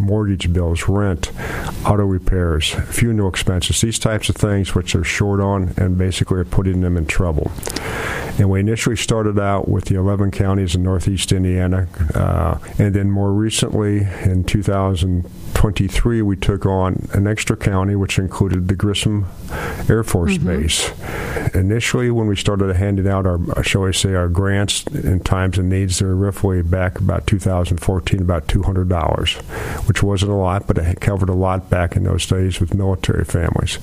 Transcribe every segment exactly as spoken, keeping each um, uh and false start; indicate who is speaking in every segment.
Speaker 1: mortgage bills, rent, auto repairs, funeral expenses, these types of things which they're short on and basically are putting them in trouble. And we initially started out with the eleven counties in northeast Indiana, uh, and then more recently in two thousand twenty-three we took on an extra county which included the Grissom Air Force mm-hmm. Base. Initially when we started handing out our, shall I say, our grants in times of needs, they were roughly back about two thousand fourteen, about two hundred dollars, which wasn't a lot, but it covered a lot back in those days with military families.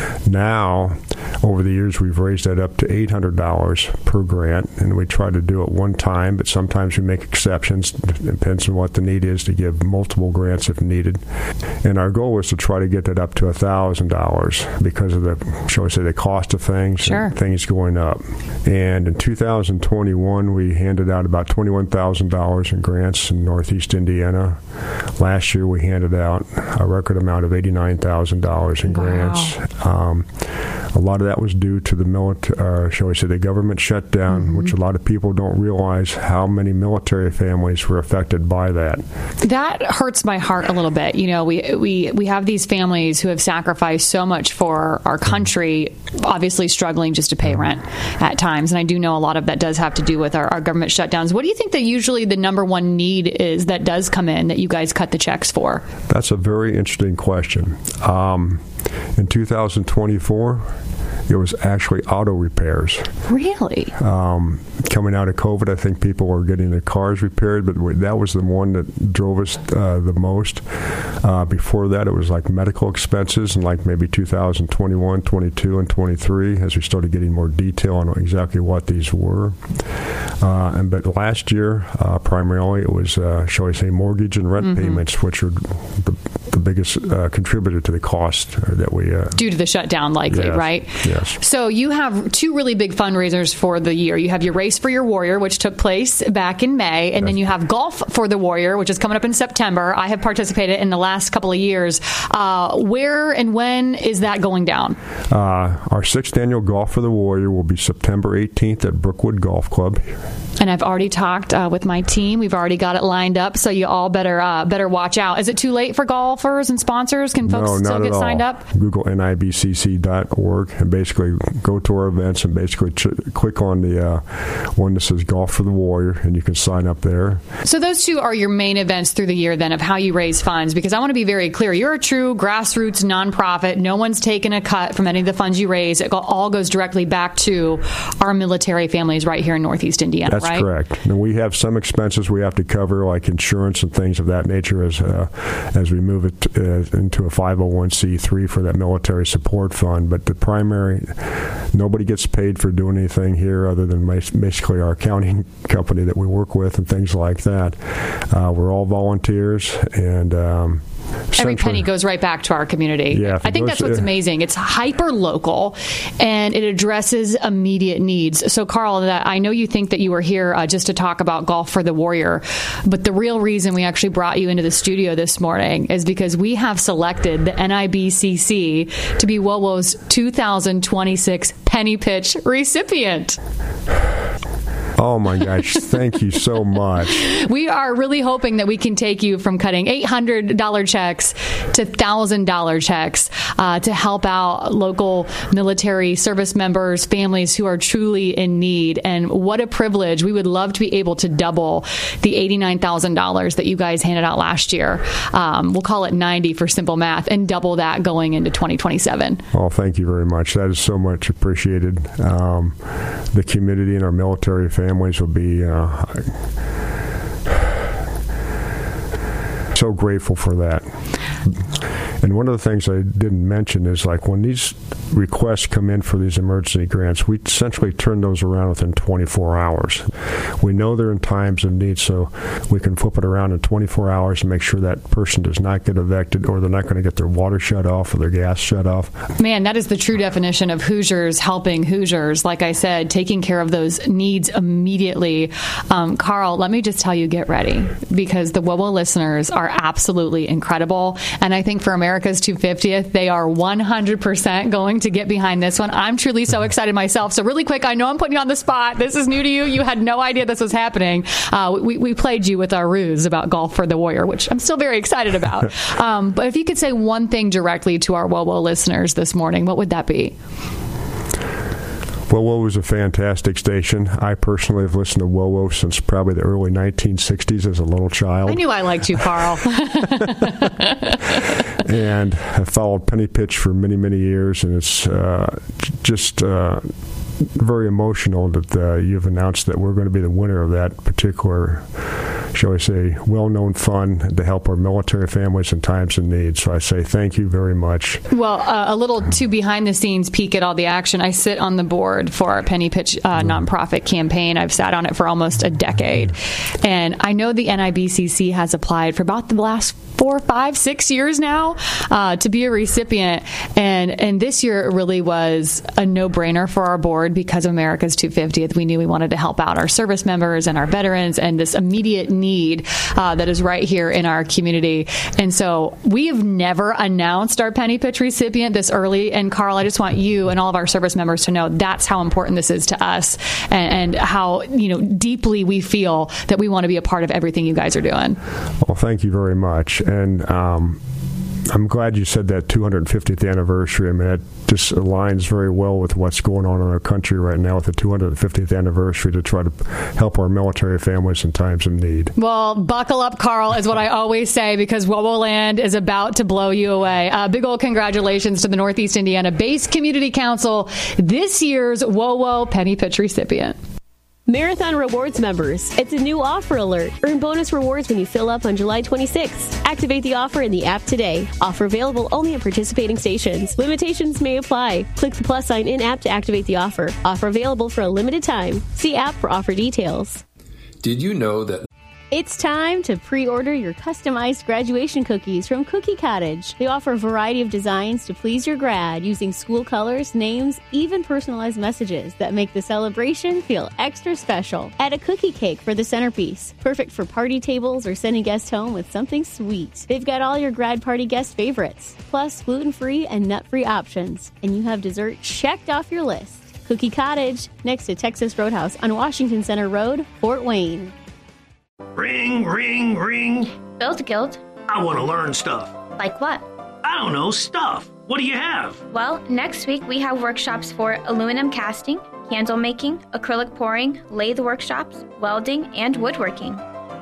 Speaker 1: Now, over the years, we've raised that up to eight hundred dollars per grant, and we try to do it one time, but sometimes we make exceptions. It depends on what the need is to give multiple grants if needed. And our goal is to try to get that up to one thousand dollars because of the, shall we say, the cost of things,
Speaker 2: sure.
Speaker 1: and things going up. And in two thousand twenty-one, we handed out about twenty-one thousand dollars in grants in northeast Indiana. Last year, we handed out a record amount of eighty-nine thousand dollars in grants.
Speaker 2: Wow.
Speaker 1: Um, a lot of that was due to the military, uh, shall we say, the government shutdown, mm-hmm. which a lot of people don't realize how many military families were affected by that.
Speaker 2: That hurts my heart a little bit. You know, we we we have these families who have sacrificed so much for our country, obviously struggling just to pay rent at times. And I do know a lot of that does have to do with our, our government shutdowns. What do you think that usually the number one need is that does come in that you guys cut the checks for?
Speaker 1: That's a very interesting question. Um, in two thousand twenty-four, it was actually auto repairs.
Speaker 2: Really?
Speaker 1: Um, coming out of COVID, I think people were getting their cars repaired, but that was the one that drove us uh, the most. Uh, before that, it was like medical expenses, and like maybe two thousand twenty-one, twenty-two, and twenty-three, as we started getting more detail on exactly what these were. Uh, and but last year, uh, primarily, it was, uh, shall I say, mortgage and rent mm-hmm. payments, which are the, the biggest uh, contributor to the cost that we... Uh,
Speaker 2: Due to the shutdown, likely,
Speaker 1: yes,
Speaker 2: right?
Speaker 1: Yes.
Speaker 2: So you have two really big fundraisers for the year. You have your Race for Your Warrior, which took place back in May, and yes. then you have Golf for the Warrior, which is coming up in September. I have participated in the last couple of years. Uh, where and when is that going down?
Speaker 1: Uh, our sixth annual Golf for the Warrior will be September eighteenth at Brookwood Golf Club.
Speaker 2: And I've already talked uh, with my team. We've already got it lined up, so you all better uh, better watch out. Is it too late for golfers and sponsors? Can folks
Speaker 1: no,
Speaker 2: still get
Speaker 1: all.
Speaker 2: signed up?
Speaker 1: Google N I B C C dot org and basically go to our events and basically ch- click on the uh, one that says Golf for the Warrior, and you can sign up there.
Speaker 2: So those two are your main events through the year then of how you raise funds, because I want to be very clear. You're a true grassroots nonprofit. No one's taken a cut from any of the funds you raise. It all goes directly back to our military families right here in Northeast Indiana,
Speaker 1: That's
Speaker 2: right?
Speaker 1: That's correct. And we have some expenses we have to cover, like insurance and things of that nature, as uh, as we move it uh, into a five oh one c three for that military support fund. But the primary, nobody gets paid for doing anything here other than basically our accounting company that we work with and things like that. Uh, we're all volunteers, and um,
Speaker 2: every penny goes right back to our community.
Speaker 1: Yeah,
Speaker 2: I think that's what's amazing. It's hyper local, and it addresses immediate needs. So, Carl, that I know you think that you were here uh, just to talk about Golf for the Warrior, but the real reason we actually brought you into the studio this morning is because we have selected the N I B C C to be W O W's two thousand twenty-six Penny Pitch recipient.
Speaker 1: Oh, my gosh. Thank you so much.
Speaker 2: We are really hoping that we can take you from cutting eight hundred dollars checks to one thousand dollars checks uh, to help out local military service members, families who are truly in need. And what a privilege. We would love to be able to double the eighty-nine thousand dollars that you guys handed out last year. Um, we'll call it ninety for simple math, and double that going into twenty twenty-seven.
Speaker 1: Oh, thank you very much. That is so much appreciated. Um, the community and our military families Families will be uh, so grateful for that. And one of the things I didn't mention is, like, when these requests come in for these emergency grants, we essentially turn those around within twenty-four hours. We know they're in times of need, so we can flip it around in twenty-four hours and make sure that person does not get evicted, or they're not going to get their water shut off or their gas shut off.
Speaker 2: Man, that is the true definition of Hoosiers helping Hoosiers. Like I said, taking care of those needs immediately. Um, Carl, let me just tell you, get ready, because the W O W listeners are absolutely incredible. And I think for America, America's two hundred fiftieth. They are one hundred percent going to get behind this one. I'm truly so excited myself. So really quick, I know I'm putting you on the spot. This is new to you. You had no idea this was happening. Uh, we, we played you with our ruse about Golf for the Warrior, which I'm still very excited about. Um, but if you could say one thing directly to our W O W O listeners this morning, what would that be?
Speaker 1: W O W O is a fantastic station. I personally have listened to W O W O since probably the early nineteen sixties as a little child.
Speaker 2: I knew I liked you, Carl.
Speaker 1: And I followed Penny Pitch for many, many years, and it's uh, just uh, very emotional that uh, you've announced that we're going to be the winner of that particular, shall we say, well-known fund to help our military families in times of need. So I say thank you very much.
Speaker 2: Well, uh, a little too behind-the-scenes peek at all the action. I sit on the board for our Penny Pitch uh, nonprofit campaign. I've sat on it for almost a decade. And I know the N I B C C has applied for about the last four, five, six years now uh, to be a recipient. And, and this year really was a no-brainer for our board because of America's two hundred fiftieth. We knew we wanted to help out our service members and our veterans and this immediate need uh, that is right here in our community. And so we have never announced our Penny Pitch recipient this early. And Carl, I just want you and all of our service members to know that's how important this is to us and, and how, you know, deeply we feel that we want to be a part of everything you guys are doing.
Speaker 1: Well, thank you very much. And um, I'm glad you said that two hundred fiftieth anniversary. I mean, that just aligns very well with what's going on in our country right now with the two hundred fiftieth anniversary to try to help our military families in times of need.
Speaker 2: Well, buckle up, Carl, is what I always say, because W O W O Land is about to blow you away. Uh, big old congratulations to the Northeast Indiana-based Community Council, this year's W O W O Penny Pitch recipient.
Speaker 3: Marathon Rewards members, it's a new offer alert. Earn bonus rewards when you fill up on July twenty-sixth. Activate the offer in the app today. Offer available only at participating stations. Limitations may apply. Click the plus sign in-app to activate the offer. Offer available for a limited time. See app for offer details.
Speaker 4: Did you know that
Speaker 3: It's time to pre-order your customized graduation cookies from Cookie Cottage. They offer a variety of designs to please your grad using school colors, names, even personalized messages that make the celebration feel extra special. Add a cookie cake for the centerpiece, perfect for party tables or sending guests home with something sweet. They've got all your grad party guest favorites, plus gluten-free and nut-free options. And you have dessert checked off your list. Cookie Cottage, next to Texas Roadhouse on Washington Center Road, Fort Wayne.
Speaker 5: Ring, ring, ring.
Speaker 6: Build Guild.
Speaker 5: I want to learn stuff.
Speaker 6: Like what?
Speaker 5: I don't know, stuff. What do you have?
Speaker 6: Well, next week we have workshops for aluminum casting, candle making, acrylic pouring, lathe workshops, welding, and woodworking.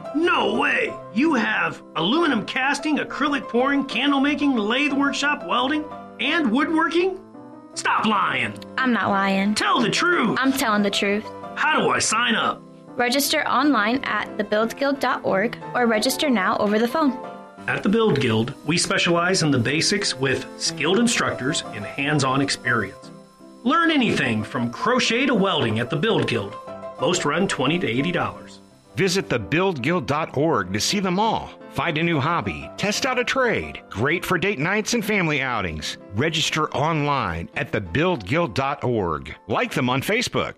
Speaker 5: No way! You have aluminum casting, acrylic pouring, candle making, lathe workshop, welding, and woodworking? Stop lying.
Speaker 6: I'm not lying.
Speaker 5: Tell the truth.
Speaker 6: I'm telling the truth.
Speaker 5: How do I sign up?
Speaker 6: Register online at the build guild dot org or register now over the phone.
Speaker 5: At the Build Guild, we specialize in the basics with skilled instructors and hands-on experience. Learn anything from crochet to welding at the Build Guild. Most run twenty to eighty dollars.
Speaker 7: Visit the build guild dot org to see them all. Find a new hobby, test out a trade. Great for date nights and family outings. Register online at the build guild dot org. Like them on Facebook.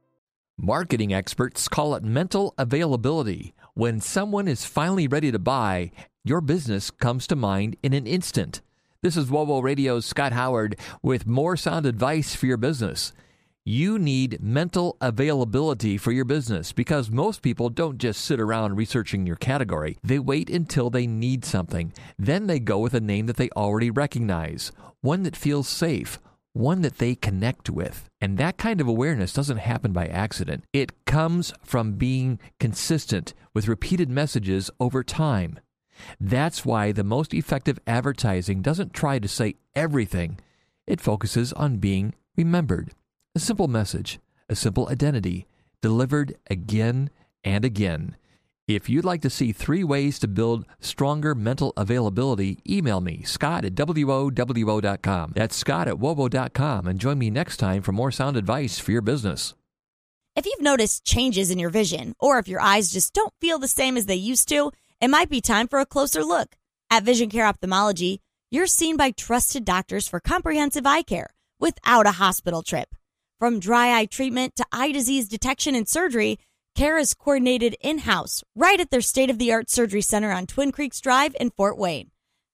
Speaker 8: Marketing experts call it mental availability. When someone is finally ready to buy, your business comes to mind in an instant. This is W O W O Radio's Scott Howard with more sound advice for your business. You need mental availability for your business because most people don't just sit around researching your category. They wait until they need something. Then they go with a name that they already recognize, one that feels safe, one that they connect with. And that kind of awareness doesn't happen by accident. It comes from being consistent with repeated messages over time. That's why the most effective advertising doesn't try to say everything. It focuses on being remembered. A simple message, a simple identity, delivered again and again. If you'd like to see three ways to build stronger mental availability, email me, Scott at W O W O dot com. That's Scott at W O W O dot com, and join me next time for more sound advice for your business.
Speaker 9: If you've noticed changes in your vision, or if your eyes just don't feel the same as they used to, it might be time for a closer look. At Vision Care Ophthalmology, you're seen by trusted doctors for comprehensive eye care without a hospital trip. From dry eye treatment to eye disease detection and surgery, care is coordinated in-house right at their state-of-the-art surgery center on Twin Creeks Drive in Fort Wayne.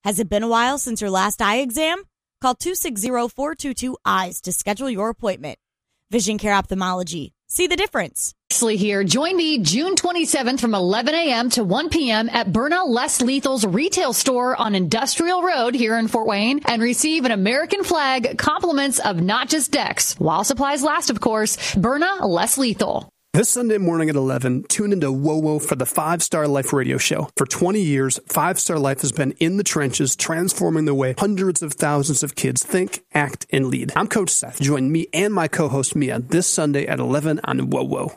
Speaker 9: Has it been a while since your last eye exam? Call two six zero, four two two, eyes to schedule your appointment. Vision Care Ophthalmology. See the difference.
Speaker 2: Leslie here. Join me June twenty-seventh from eleven a.m. to one p.m. at Burnell Less Lethal's retail store on Industrial Road here in Fort Wayne and receive an American flag, compliments of Not Just Decks. While supplies last, of course. Burnell Less Lethal.
Speaker 4: This Sunday morning at eleven, tune into WOWO for the Five Star Life radio show. For twenty years, Five Star Life has been in the trenches, transforming the way hundreds of thousands of kids think, act, and lead. I'm Coach Seth. Join me and my co-host Mia this Sunday at eleven on WOWO.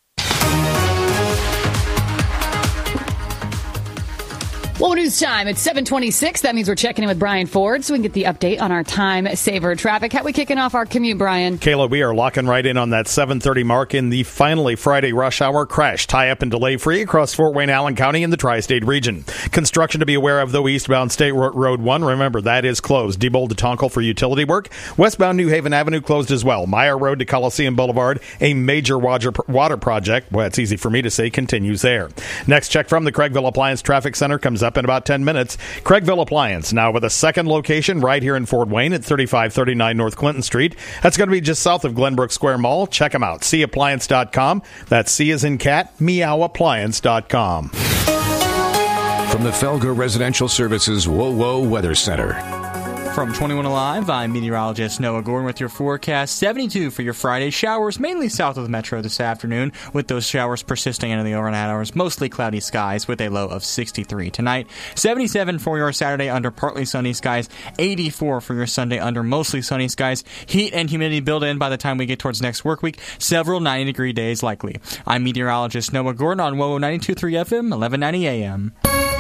Speaker 2: Well, news time. It's seven twenty-six. That means we're checking in with Brian Ford so we can get the update on our time saver traffic. How are we kicking off our commute, Brian?
Speaker 10: Kayla, we are locking right in on that seven thirty mark in the finally Friday rush hour. Crash, tie-up and delay-free across Fort Wayne, Allen County in the tri-state region. Construction to be aware of, though, eastbound State Road one. Remember, that is closed. Diebold to Tonkel for utility work. Westbound New Haven Avenue closed as well. Meyer Road to Coliseum Boulevard, a major water, water project, well, it's easy for me to say, continues there. Next check from the Craigville Appliance Traffic Center comes up in about ten minutes. Craigville Appliance, now with a second location right here in Fort Wayne at thirty-five thirty-nine North Clinton Street. That's going to be just south of Glenbrook Square Mall. Check them out. see appliance dot com. That's C as in cat, meow appliance dot com.
Speaker 11: From the Felger Residential Services WOWO Weather Center.
Speaker 12: From twenty-one Alive, I'm meteorologist Noah Gordon with your forecast. seventy-two for your Friday. Showers mainly south of the metro this afternoon, with those showers persisting into the overnight hours. Mostly cloudy skies with a low of sixty-three tonight. seventy-seven for your Saturday under partly sunny skies. eighty-four for your Sunday under mostly sunny skies. Heat and humidity build in by the time we get towards next work week. Several ninety-degree days likely. I'm meteorologist Noah Gordon on WOWO ninety-two point three F M, eleven ninety A M.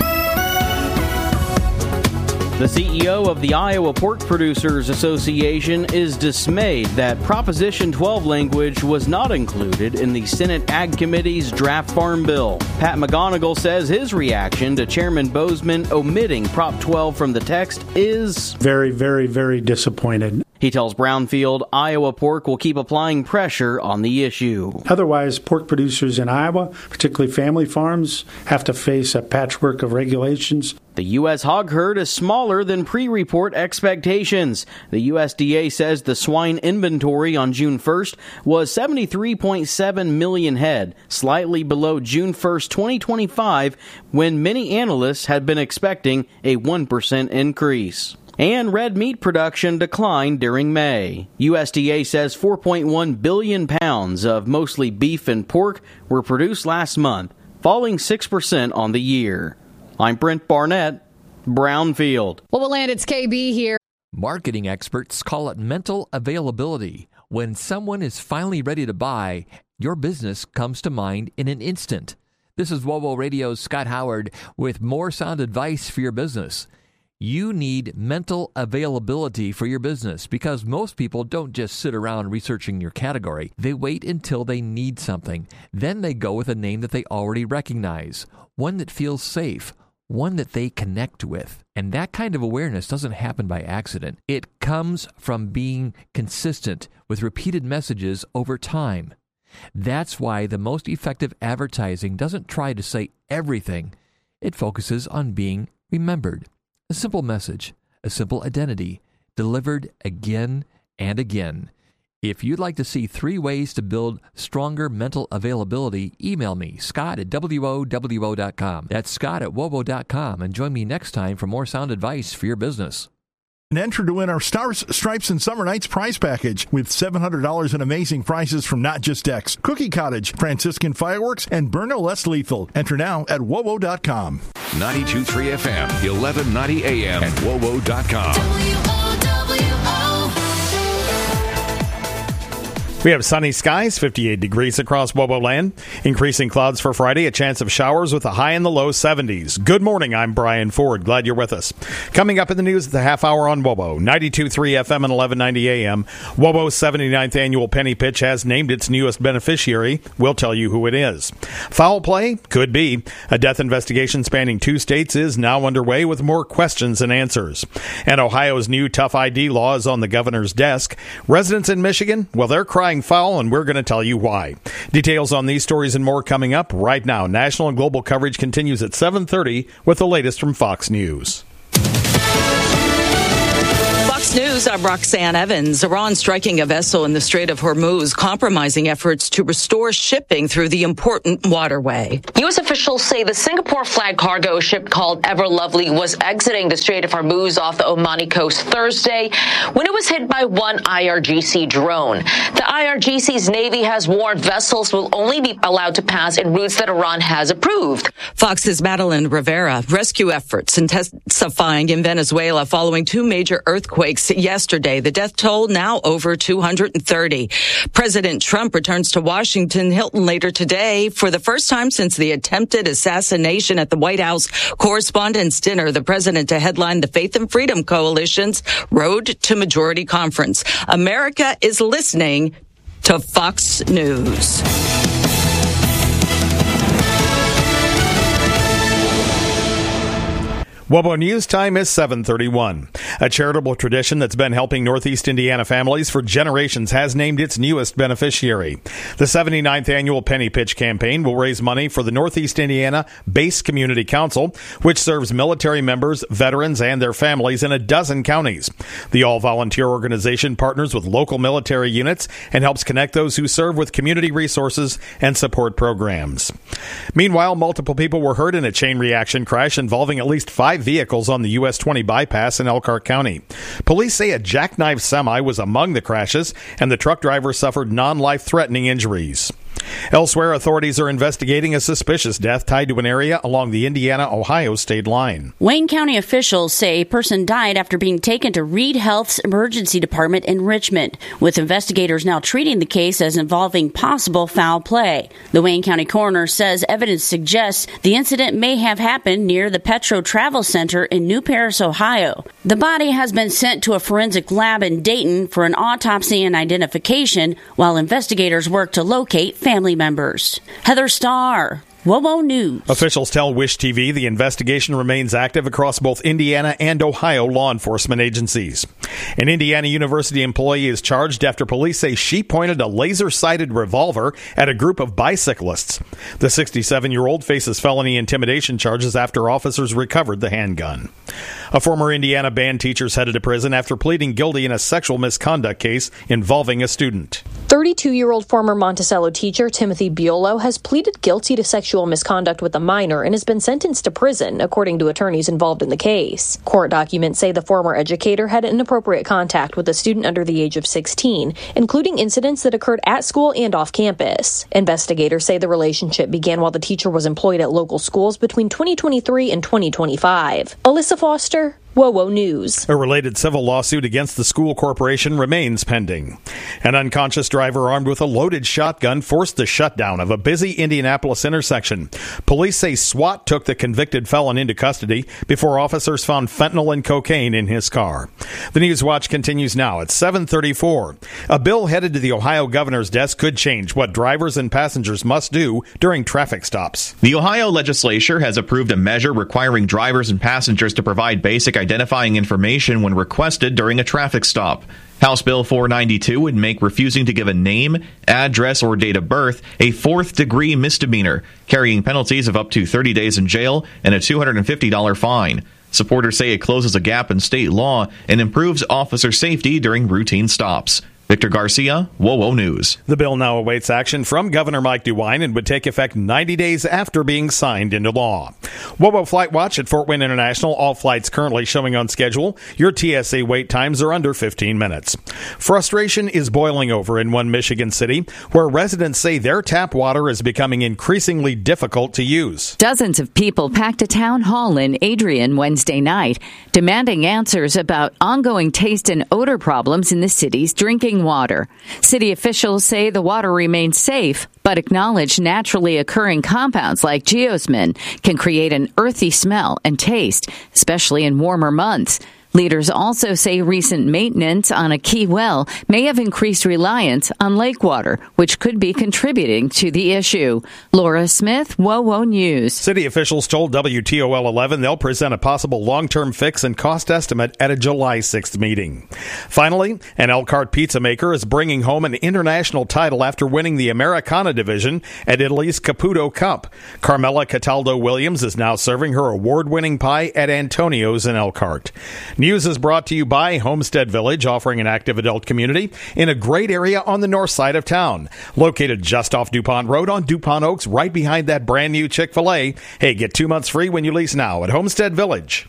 Speaker 13: The C E O of the Iowa Pork Producers Association is dismayed that Proposition twelve language was not included in the Senate Ag Committee's draft farm bill. Pat McGonigal says his reaction to Chairman Bozeman omitting Prop twelve from the text is
Speaker 14: very, very, very disappointed.
Speaker 13: He tells Brownfield Iowa Pork will keep applying pressure on the issue.
Speaker 14: Otherwise, pork producers in Iowa, particularly family farms, have to face a patchwork of regulations.
Speaker 13: The U S hog herd is smaller than pre-report expectations. The U S D A says the swine inventory on June first was seventy-three point seven million head, slightly below June first, twenty twenty-five, when many analysts had been expecting a one percent increase. And red meat production declined during May. U S D A says four point one billion pounds of mostly beef and pork were produced last month, falling six percent on the year. I'm Brent Barnett, Brownfield.
Speaker 2: Well, we'll land. It's K B here.
Speaker 8: Marketing experts call it mental availability. When someone is finally ready to buy, your business comes to mind in an instant. This is WOWO Radio's Scott Howard with more sound advice for your business. You need mental availability for your business because most people don't just sit around researching your category. They wait until they need something. Then they go with a name that they already recognize, one that feels safe, one that they connect with. And that kind of awareness doesn't happen by accident. It comes from being consistent with repeated messages over time. That's why the most effective advertising doesn't try to say everything. It focuses on being remembered. A simple message, a simple identity, delivered again and again. If you'd like to see three ways to build stronger mental availability, email me, Scott at W O W O dot com. That's Scott at W O W O dot com. And join me next time for more sound advice for your business.
Speaker 15: And enter to win our Stars, Stripes, and Summer Nights prize package with seven hundred dollars in amazing prizes from Not Just Decks, Cookie Cottage, Franciscan Fireworks, and Burnell Less Lethal. Enter now at W O W O dot com.
Speaker 11: ninety-two point three F M, eleven ninety A M, and W O W O dot com.
Speaker 16: W O W O.
Speaker 10: We have sunny skies, fifty-eight degrees across W O W O land. Increasing clouds for Friday, a chance of showers with a high in the low seventies. Good morning, I'm Brian Ford. Glad you're with us. Coming up in the news at the half hour on W O W O, ninety-two point three F M and eleven ninety A M. W O W O's seventy-ninth annual Penny Pitch has named its newest beneficiary. We'll tell you who it is. Foul play? Could be. A death investigation spanning two states is now underway with more questions than answers. And Ohio's new tough I D law is on the governor's desk. Residents in Michigan, well, they're crying foul, and we're going to tell you why. Details on these stories and more coming up right now. National and global coverage continues at seven thirty with the latest from Fox News.
Speaker 17: Fox News, I'm Roxanne Evans. Iran striking a vessel in the Strait of Hormuz, compromising efforts to restore shipping through the important waterway.
Speaker 18: U S officials say the Singapore flag cargo ship called Ever Lovely was exiting the Strait of Hormuz off the Omani coast Thursday when it was hit by one I R G C drone. The I R G C's Navy has warned vessels will only be allowed to pass in routes that Iran has approved.
Speaker 17: Fox's Madeline Rivera. Rescue efforts intensifying in Venezuela following two major earthquakes yesterday. The death toll now over two hundred thirty. President Trump returns to Washington Hilton later today for the first time since the attempted assassination at the White House Correspondents' Dinner. The president to headline the Faith and Freedom Coalition's Road to Majority Conference. America is listening to Fox News.
Speaker 10: WOBO News time is seven thirty-one. A charitable tradition that's been helping Northeast Indiana families for generations has named its newest beneficiary. The seventy-ninth annual Penny Pitch campaign will raise money for the Northeast Indiana Base Community Council, which serves military members, veterans, and their families in a dozen counties. The all-volunteer organization partners with local military units and helps connect those who serve with community resources and support programs. Meanwhile, multiple people were hurt in a chain reaction crash involving at least five vehicles on the U S twenty bypass in Elkhart County. Police say a jackknife semi was among the crashes, and the truck driver suffered non-life-threatening injuries. Elsewhere, authorities are investigating a suspicious death tied to an area along the Indiana-Ohio state line.
Speaker 19: Wayne County officials say a person died after being taken to Reed Health's emergency department in Richmond, with investigators now treating the case as involving possible foul play. The Wayne County coroner says evidence suggests the incident may have happened near the Petro Travel Center in New Paris, Ohio. The body has been sent to a forensic lab in Dayton for an autopsy and identification, while investigators work to locate family members. Heather Starr, WOBO News.
Speaker 10: Officials tell Wish T V the investigation remains active across both Indiana and Ohio law enforcement agencies. An Indiana University employee is charged after police say she pointed a laser-sighted revolver at a group of bicyclists. The sixty-seven-year-old faces felony intimidation charges after officers recovered the handgun. A former Indiana band teacher is headed to prison after pleading guilty in a sexual misconduct case involving a student.
Speaker 20: thirty-two-year-old former Monticello teacher Timothy Biolo has pleaded guilty to sexual misconduct with a minor and has been sentenced to prison, according to attorneys involved in the case. Court documents say the former educator had inappropriate contact with a student under the age of sixteen, including incidents that occurred at school and off campus. Investigators say the relationship began while the teacher was employed at local schools between twenty twenty-three and twenty twenty-five. Alyssa Foster, WOWO News.
Speaker 10: A related civil lawsuit against the school corporation remains pending. An unconscious driver armed with a loaded shotgun forced the shutdown of a busy Indianapolis intersection. Police say SWAT took the convicted felon into custody before officers found fentanyl and cocaine in his car. The News Watch continues now at seven thirty-four. A bill headed to the Ohio governor's desk could change what drivers and passengers must do during traffic stops.
Speaker 21: The Ohio legislature has approved a measure requiring drivers and passengers to provide basic identifying information when requested during a traffic stop. House Bill four ninety-two would make refusing to give a name, address, or date of birth a fourth-degree misdemeanor, carrying penalties of up to thirty days in jail and a two hundred fifty dollars fine. Supporters say it closes a gap in state law and improves officer safety during routine stops. Victor Garcia, WOWO News.
Speaker 10: The bill now awaits action from Governor Mike DeWine and would take effect ninety days after being signed into law. WOWO Flight Watch at Fort Wayne International. All flights currently showing on schedule. Your T S A wait times are under fifteen minutes. Frustration is boiling over in one Michigan city where residents say their tap water is becoming increasingly difficult to use.
Speaker 22: Dozens of people packed a town hall in Adrian Wednesday night, demanding answers about ongoing taste and odor problems in the city's drinking water. City officials say the water remains safe, but acknowledge naturally occurring compounds like geosmin can create an earthy smell and taste, especially in warmer months. Leaders also say recent maintenance on a key well may have increased reliance on lake water, which could be contributing to the issue. Laura Smith, WOWO News.
Speaker 10: City officials told W T O L eleven they'll present a possible long-term fix and cost estimate at a July sixth meeting. Finally, an Elkhart pizza maker is bringing home an international title after winning the Americana division at Italy's Caputo Cup. Carmela Cataldo Williams is now serving her award-winning pie at Antonio's in Elkhart. News is brought to you by Homestead Village, offering an active adult community in a great area on the north side of town. Located just off DuPont Road on DuPont Oaks, right behind that brand new Chick-fil-A. Hey, get two months free when you lease now at Homestead Village.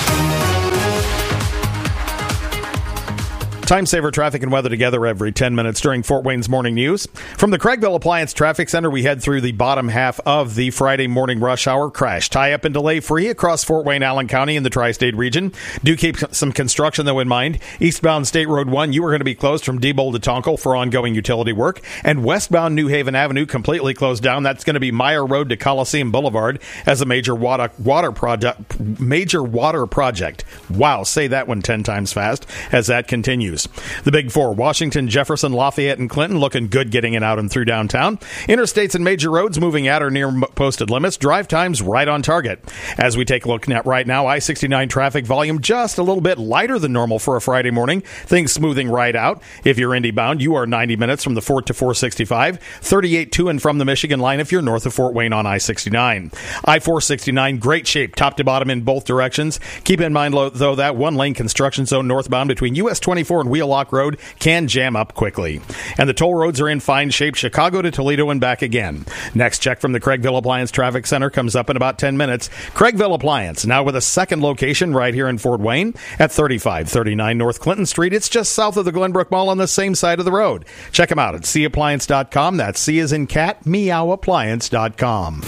Speaker 10: Time saver traffic and weather together every ten minutes during Fort Wayne's Morning News. From the Craigville Appliance Traffic Center, we head through the bottom half of the Friday morning rush hour. Crash, tie-up and delay free across Fort Wayne, Allen County in the tri-state region. Do keep some construction, though, in mind. Eastbound State Road one, you are going to be closed from Diebold to Tonkel for ongoing utility work. And westbound New Haven Avenue completely closed down. That's going to be Meyer Road to Coliseum Boulevard as a major water, water project. Major water project. Wow, say that one ten times fast as that continues. The Big Four, Washington, Jefferson, Lafayette, and Clinton looking good getting it out and through downtown. Interstates and major roads moving at or near posted limits. Drive times right on target. As we take a look at right now, I sixty-nine traffic volume just a little bit lighter than normal for a Friday morning. Things smoothing right out. If you're Indy bound, you are ninety minutes from the Fort to four sixty-five. thirty-eight to and from the Michigan line if you're north of Fort Wayne on I sixty-nine. I four sixty-nine, great shape, top to bottom in both directions. Keep in mind, though, that one-lane construction zone northbound between U S twenty-four and Wheelock Road can jam up quickly. And the toll roads are in fine shape, Chicago to Toledo and back again. Next check from the Craigville Appliance Traffic Center comes up in about ten minutes. Craigville Appliance, now with a second location right here in Fort Wayne at thirty-five thirty-nine North Clinton Street. It's just south of the Glenbrook Mall on the same side of the road. Check them out at c appliance dot com. That's C as in cat, meow appliance dot com.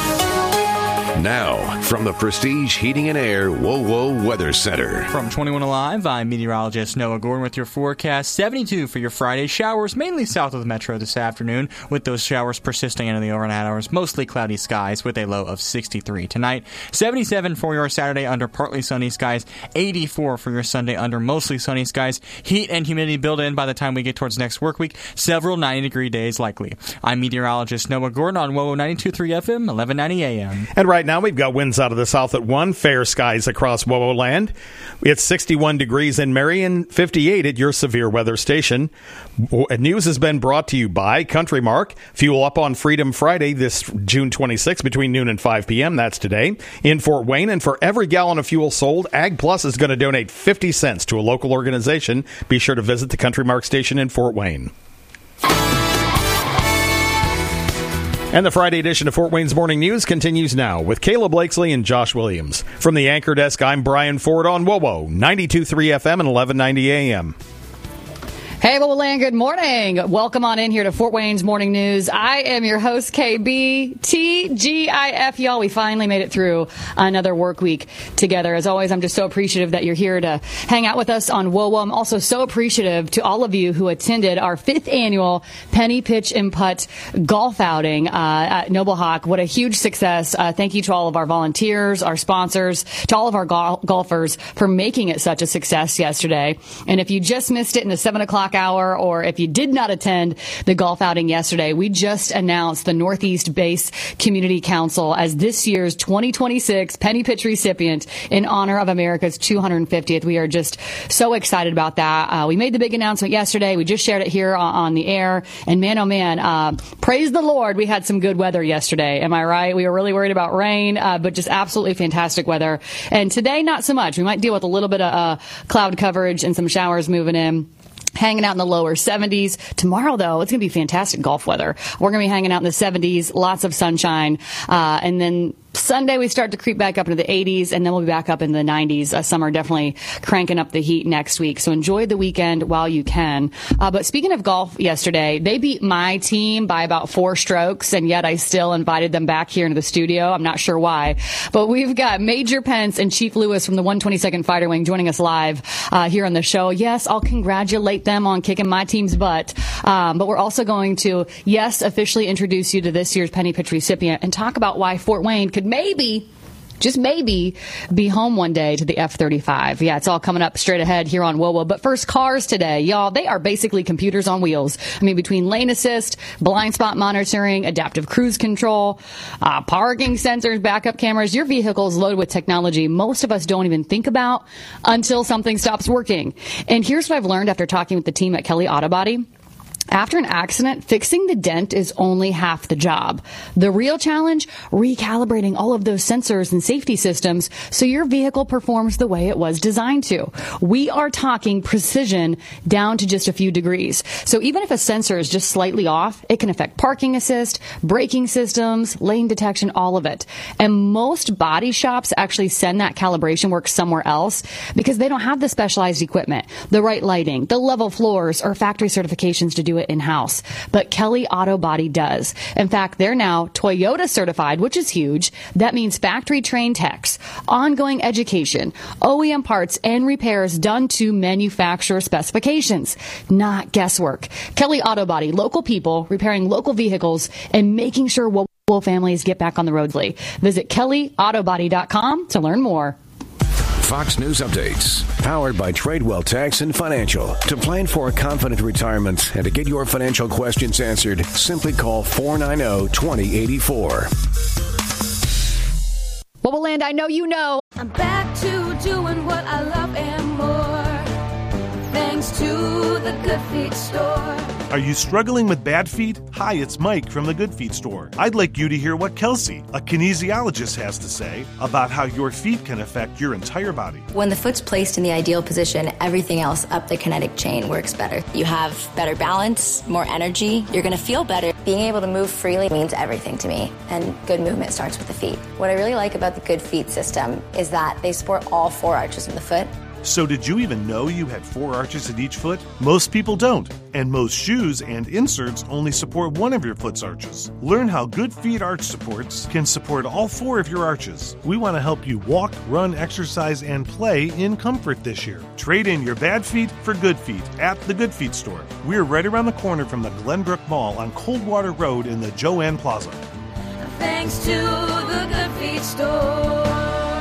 Speaker 11: Now, from the Prestige Heating and Air WOWO Weather Center.
Speaker 12: From twenty-one Alive, I'm meteorologist Noah Gordon with your forecast. seventy-two for your Friday. Showers mainly south of the metro this afternoon, with those showers persisting into the overnight hours. Mostly cloudy skies with a low of sixty-three tonight. seventy-seven for your Saturday under partly sunny skies. eighty-four for your Sunday under mostly sunny skies. Heat and humidity build in by the time we get towards next work week. Several ninety-degree days likely. I'm meteorologist Noah Gordon on WOWO ninety-two point three F M, eleven ninety A M.
Speaker 10: And right now, we've got winds out of the south at one. Fair skies across WOWO land. It's sixty-one degrees in Marion, fifty-eight at your severe weather station. News has been brought to you by Country Mark. Fuel up on Freedom Friday this June twenty-sixth between noon and five p.m. That's today in Fort Wayne. And for every gallon of fuel sold, Ag Plus is going to donate fifty cents to a local organization. Be sure to visit the Country Mark station in Fort Wayne. And the Friday edition of Fort Wayne's Morning News continues now with Kayla Blakesley and Josh Williams. From the Anchor Desk, I'm Brian Ford on WOWO, ninety-two point three F M and eleven ninety A M.
Speaker 2: Hey, WOWO Land, good morning. Welcome on in here to Fort Wayne's Morning News. I am your host, K B. T G I F, y'all. We finally made it through another work week together. As always, I'm just so appreciative that you're here to hang out with us on WOWO. I'm also so appreciative to all of you who attended our fifth annual Penny Pitch and Putt golf outing uh, at Noble Hawk. What a huge success. Uh, thank you to all of our volunteers, our sponsors, to all of our gol- golfers for making it such a success yesterday. And if you just missed it in the seven o'clock hour, or if you did not attend the golf outing yesterday, we just announced the Northeast Base Community Council as this year's twenty twenty-six Penny Pitch recipient in honor of America's two hundred fiftieth. We are just so excited about that. Uh, we made the big announcement yesterday. We just shared it here on, on the air. And man, oh man, uh, praise the Lord, we had some good weather yesterday. Am I right? We were really worried about rain, uh, but just absolutely fantastic weather. And today, not so much. We might deal with a little bit of uh, cloud coverage and some showers moving in. Hanging out in the lower seventies. Tomorrow, though, it's going to be fantastic golf weather. We're going to be hanging out in the seventies, lots of sunshine. Uh, and then Sunday, we start to creep back up into the eighties, and then we'll be back up in the nineties. Uh, summer definitely cranking up the heat next week. So enjoy the weekend while you can. Uh, but speaking of golf yesterday, they beat my team by about four strokes, and yet I still invited them back here into the studio. I'm not sure why. But we've got Major Pence and Chief Lewis from the one twenty-second Fighter Wing joining us live uh, here on the show. Yes, I'll congratulate them on kicking my team's butt. Um, but we're also going to, yes, officially introduce you to this year's Penny Pitch recipient and talk about why Fort Wayne could maybe just maybe, be home one day to the F thirty-five. Yeah, it's all coming up straight ahead here on WOWO. But first, cars today. Y'all, they are basically computers on wheels. I mean, between lane assist, blind spot monitoring, adaptive cruise control, uh, parking sensors, backup cameras, your vehicle is loaded with technology most of us don't even think about until something stops working. And here's what I've learned after talking with the team at Kelly Auto Body. After an accident, fixing the dent is only half the job. The real challenge, recalibrating all of those sensors and safety systems so your vehicle performs the way it was designed to. We are talking precision down to just a few degrees. So even if a sensor is just slightly off, it can affect parking assist, braking systems, lane detection, all of it. And most body shops actually send that calibration work somewhere else because they don't have the specialized equipment, the right lighting, the level floors, or factory certifications to do it in-house. But Kelly Auto Body does. In fact, they're now Toyota certified, which is huge. That means factory trained techs, ongoing education, O E M parts and repairs done to manufacturer specifications, not guesswork. Kelly Auto Body, local people repairing local vehicles and making sure WOWO families get back on the road. Visit kelly auto body dot com to learn more.
Speaker 11: Fox News Updates, powered by Tradewell Tax and Financial. To plan for a confident retirement and to get your financial questions answered, simply call four nine zero, two zero eight four.
Speaker 2: WOWO Land, I know you know.
Speaker 16: I'm back to doing what I love and more, thanks to the Good Feet store.
Speaker 1: Are you struggling with bad feet? Hi, it's Mike from the Good Feet store. I'd like you to hear what Kelsey, a kinesiologist, has to say about how your feet can affect your entire body.
Speaker 3: When the foot's placed in the ideal position, everything else up the kinetic chain works better. You have better balance, more energy, you're going to feel better. Being able to move freely means everything to me, and good movement starts with the feet. What I really like about the Good Feet system is that they support all four arches of the foot.
Speaker 1: So did you even know you had four arches in each foot? Most people don't, and most shoes and inserts only support one of your foot's arches. Learn how Good Feet arch supports can support all four of your arches. We want to help you walk, run, exercise, and play in comfort this year. Trade in your bad feet for good feet at the Good Feet store. We're right around the corner from the Glenbrook Mall on Coldwater Road in the Joanne Plaza.
Speaker 16: Thanks to the Good Feet store.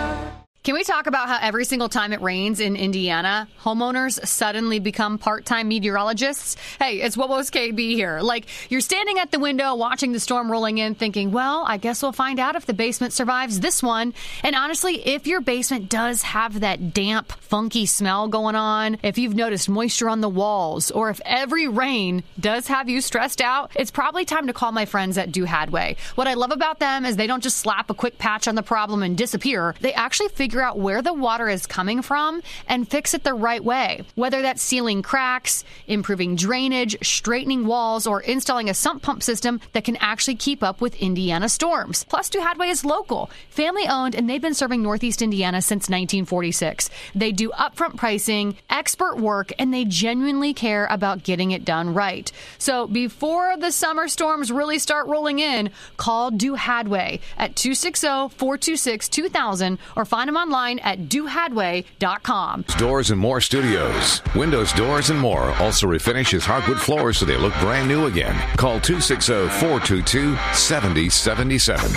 Speaker 2: Can we talk about how every single time it rains in Indiana, homeowners suddenly become part-time meteorologists? Hey, it's WOWO's K B here. Like, you're standing at the window watching the storm rolling in thinking, well, I guess we'll find out if the basement survives this one. And honestly, if your basement does have that damp, funky smell going on, if you've noticed moisture on the walls, or if every rain does have you stressed out, it's probably time to call my friends at Do Hadway. What I love about them is they don't just slap a quick patch on the problem and disappear. They actually figure out where the water is coming from and fix it the right way. Whether that's sealing cracks, improving drainage, straightening walls, or installing a sump pump system that can actually keep up with Indiana storms. Plus, Do Hadway is local, family owned, and they've been serving Northeast Indiana since nineteen forty-six. They do upfront pricing, expert work, and they genuinely care about getting it done right. So before the summer storms really start rolling in, call Do Hadway at two six zero, four two six, two thousand or find them online at do hadway dot com.
Speaker 11: Doors and More Studios. Windows, doors, and more also refinishes hardwood floors so they look brand new again. Call two six zero, four two two, seven zero seven seven.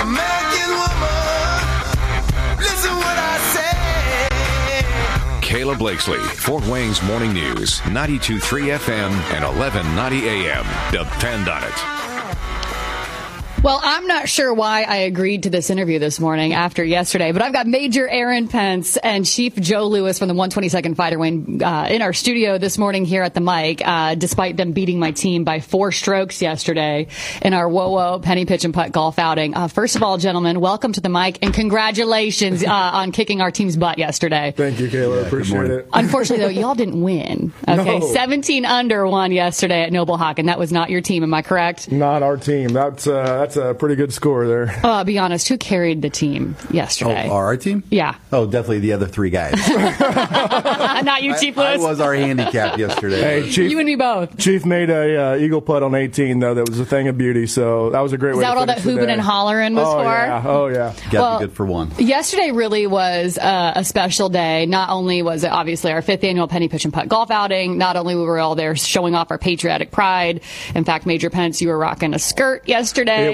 Speaker 11: Kayla Blakesley, Fort Wayne's Morning News, ninety-two point three F M and eleven ninety A M. Depend on it.
Speaker 2: Well, I'm not sure why I agreed to this interview this morning after yesterday, but I've got Major Aaron Pence and Chief Joe Lewis from the one twenty-second Fighter Wing uh, in our studio this morning here at the mic, uh, despite them beating my team by four strokes yesterday in our WOWO Penny Pitch and Putt golf outing. Uh, first of all, gentlemen, welcome to the mic and congratulations uh, on kicking our team's butt yesterday.
Speaker 23: Thank you, Kayla. Yeah, appreciate it.
Speaker 2: Unfortunately, though, y'all didn't win. Okay,
Speaker 23: No.
Speaker 2: seventeen under won yesterday at Noble Hawk, and that was not your team. Am I correct?
Speaker 23: Not our team. That's uh, that's a pretty good score there.
Speaker 2: Uh, be honest, who carried the team yesterday?
Speaker 24: Oh, our team?
Speaker 2: Yeah.
Speaker 24: Oh, definitely the other three guys.
Speaker 2: Not you, Chief
Speaker 24: I, I
Speaker 2: Lewis.
Speaker 24: was our handicap yesterday.
Speaker 23: Hey, Chief,
Speaker 2: you and me both.
Speaker 23: Chief made a uh, eagle putt on eighteen, though. That was a thing of beauty. So that was a great
Speaker 2: Is
Speaker 23: way
Speaker 2: that
Speaker 23: to
Speaker 2: all that
Speaker 23: finish the
Speaker 2: hooping
Speaker 23: day.
Speaker 2: and hollering was
Speaker 23: oh,
Speaker 2: for?
Speaker 23: Yeah. Oh, yeah.
Speaker 24: Got
Speaker 2: Well,
Speaker 24: to be good for one.
Speaker 2: Yesterday really was uh, a special day. Not only was it obviously our fifth annual Penny Pitch and Putt golf outing, not only were we all there showing off our patriotic pride. In fact, Major Pence, you were rocking a skirt yesterday.
Speaker 23: It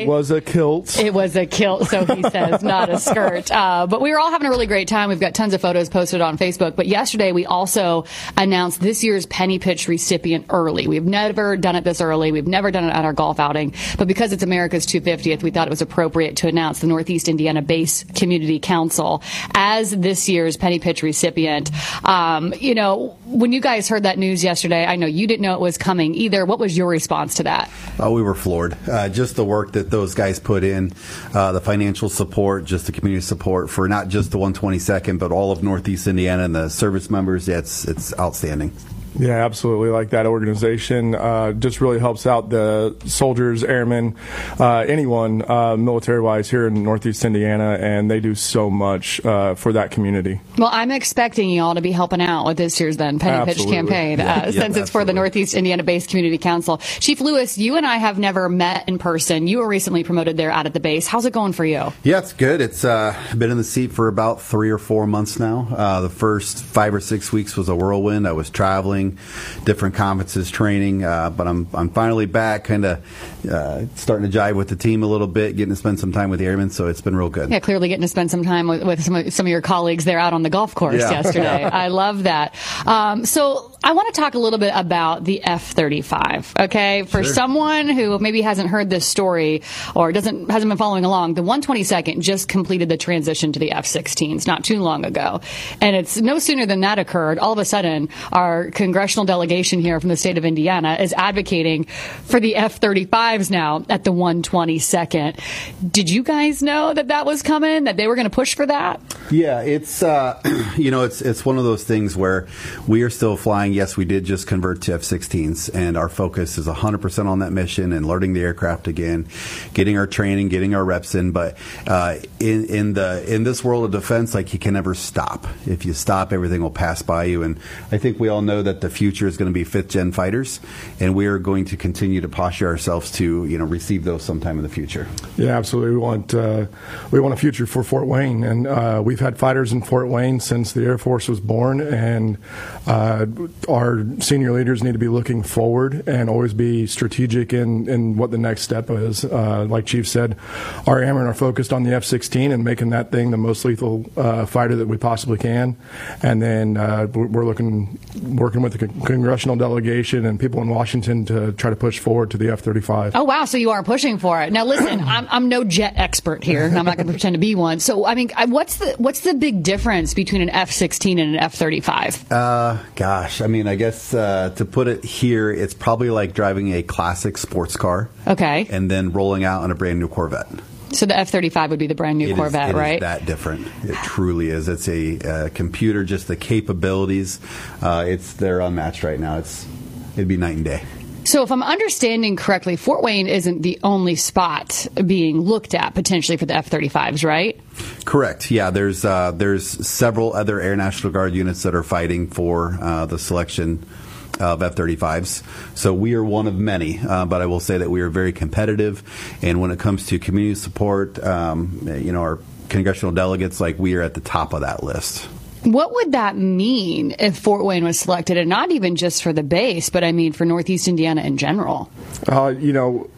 Speaker 23: was a kilt.
Speaker 2: It was a kilt, so he says, not a skirt. Uh, but we were all having a really great time. We've got tons of photos posted on Facebook. But yesterday, we also announced this year's Penny Pitch recipient early. We've never done it this early. We've never done it at our golf outing. But because it's America's two hundred fiftieth, we thought it was appropriate to announce the Northeast Indiana Base Community Council as this year's Penny Pitch recipient. Um, you know, when you guys heard that news yesterday, I know you didn't know it was coming either. What was your response to that?
Speaker 24: Oh, we were floored. Uh, just the work that those guys put in, uh, the financial support, just the community support for not just the one hundred twenty-second, but all of Northeast Indiana and the service members. Yeah, it's, it's outstanding.
Speaker 23: Yeah, absolutely. Like that organization uh, just really helps out the soldiers, airmen, uh, anyone uh, military-wise here in Northeast Indiana, and they do so much uh, for that community.
Speaker 2: Well, I'm expecting you all to be helping out with this year's then Penny Pitch campaign,
Speaker 23: Yeah.
Speaker 2: uh,
Speaker 23: Yeah,
Speaker 2: since
Speaker 23: absolutely.
Speaker 2: it's for the Northeast Indiana Base Community Council. Chief Lewis, you and I have never met in person. You were recently promoted there out at the base. How's it going for you?
Speaker 24: Yeah, it's good. It's uh, been in the seat for about three or four months now. Uh, the first five or six weeks was a whirlwind. I was traveling, different conferences, training, uh, but I'm I'm finally back, kind of uh, starting to jive with the team a little bit, getting to spend some time with the airmen. So it's been real good.
Speaker 2: Yeah, clearly getting to spend some time with, with some, of, some of your colleagues there out on the golf course
Speaker 24: Yeah.
Speaker 2: yesterday. I love that. Um, so I want to talk a little bit about the F thirty-five, okay? For
Speaker 24: Sure.
Speaker 2: someone who maybe hasn't heard this story or doesn't hasn't been following along, the one hundred twenty-second just completed the transition to the F sixteens not too long ago. And it's no sooner than that occurred, all of a sudden, our congressional delegation here from the state of Indiana is advocating for the F thirty-fives now at the one hundred twenty-second. Did you guys know that that was coming, that they were going to push for that?
Speaker 24: Yeah, it's uh, you know, it's it's one of those things where we are still flying. Yes, we did just convert to F sixteens, and our focus is one hundred percent on that mission and learning the aircraft again, getting our training, getting our reps in. But uh, in in the in this world of defense, like, you can never stop. If you stop, everything will pass by you. And I think we all know that the future is going to be fifth gen fighters, and we are going to continue to posture ourselves to you know receive those sometime in the future.
Speaker 23: Yeah, absolutely. We want uh, we want a future for Fort Wayne, and uh, we've had fighters in Fort Wayne since the Air Force was born, and uh, our senior leaders need to be looking forward and always be strategic in, in what the next step is. Uh, like Chief said, our airmen are focused on the F sixteen and making that thing the most lethal uh, fighter that we possibly can, and then uh, we're looking working with the con- congressional delegation and people in Washington to try to push forward to the F thirty-five.
Speaker 2: Oh, wow. So you are pushing for it. Now, listen, I'm, I'm no jet expert here, and I'm not going to pretend to be one. So, I mean, I- what's the what's the big difference between an F sixteen and an F thirty-five?
Speaker 24: Uh, gosh, I mean, I guess uh, to put it here, it's probably like driving a classic sports car.
Speaker 2: Okay.
Speaker 24: And then rolling out on a brand new Corvette.
Speaker 2: So the F thirty-five would be the brand new
Speaker 24: It is-
Speaker 2: Corvette,
Speaker 24: it is
Speaker 2: right?
Speaker 24: that different. It truly is. It's a uh, computer, just the capabilities. Uh, it's they're unmatched right now. It's it'd be night and day.
Speaker 2: So if I'm understanding correctly, Fort Wayne isn't the only spot being looked at potentially for the F thirty-fives, right?
Speaker 24: Correct. Yeah, there's uh, there's several other Air National Guard units that are fighting for uh, the selection of F thirty-fives. So we are one of many, uh, but I will say that we are very competitive. And when it comes to community support, um, you know, our congressional delegates, like, we are at the top of that list.
Speaker 2: What would that mean if Fort Wayne was selected, and not even just for the base, but I mean for Northeast Indiana in general?
Speaker 23: Uh, you know,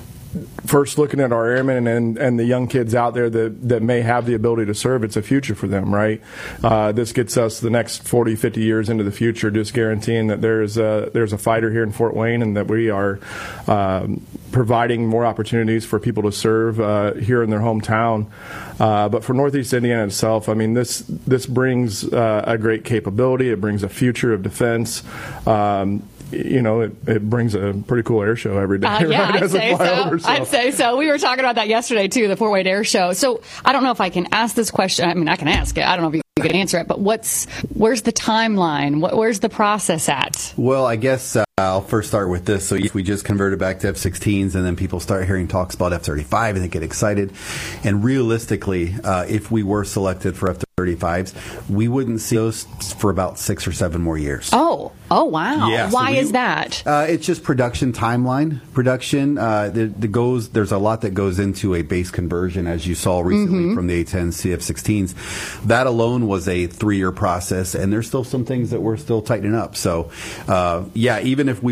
Speaker 23: first looking at our airmen and, and the young kids out there that, that may have the ability to serve, it's a future for them, right? Uh, this gets us the next forty, fifty years into the future, just guaranteeing that there's a, there's a fighter here in Fort Wayne, and that we are um, providing more opportunities for people to serve uh, here in their hometown. Uh, but for Northeast Indiana itself, I mean, this this brings uh, a great capability. It brings a future of defense. Um, you know, it, it brings a pretty cool air show every day.
Speaker 2: Uh, yeah,
Speaker 23: right,
Speaker 2: I'd
Speaker 23: as a
Speaker 2: say so.
Speaker 23: flyover, so.
Speaker 2: I'd say so. We were talking about that yesterday, too, the Fort Wayne Air Show. So I don't know if I can ask this question. I mean, I can ask it. I don't know if you can answer it. But what's where's the timeline? What, where's the process at?
Speaker 24: Well, I guess uh, I'll first start with this. So if we just converted back to F sixteens, and then people start hearing talks about F thirty-five, and they get excited. And realistically, uh, if we were selected for F thirty-fives, we wouldn't see those for about six or seven more years.
Speaker 2: Oh, oh, wow.
Speaker 24: Yeah, so
Speaker 2: Why
Speaker 24: we-
Speaker 2: is that?
Speaker 24: Uh, it's just production timeline. Production, uh, the, the goes. There's a lot that goes into a base conversion, as you saw recently
Speaker 2: Mhm.
Speaker 24: from the A tens to F sixteens. That alone was a three-year process, and there's still some things that we're still tightening up. So, uh, yeah, even if we were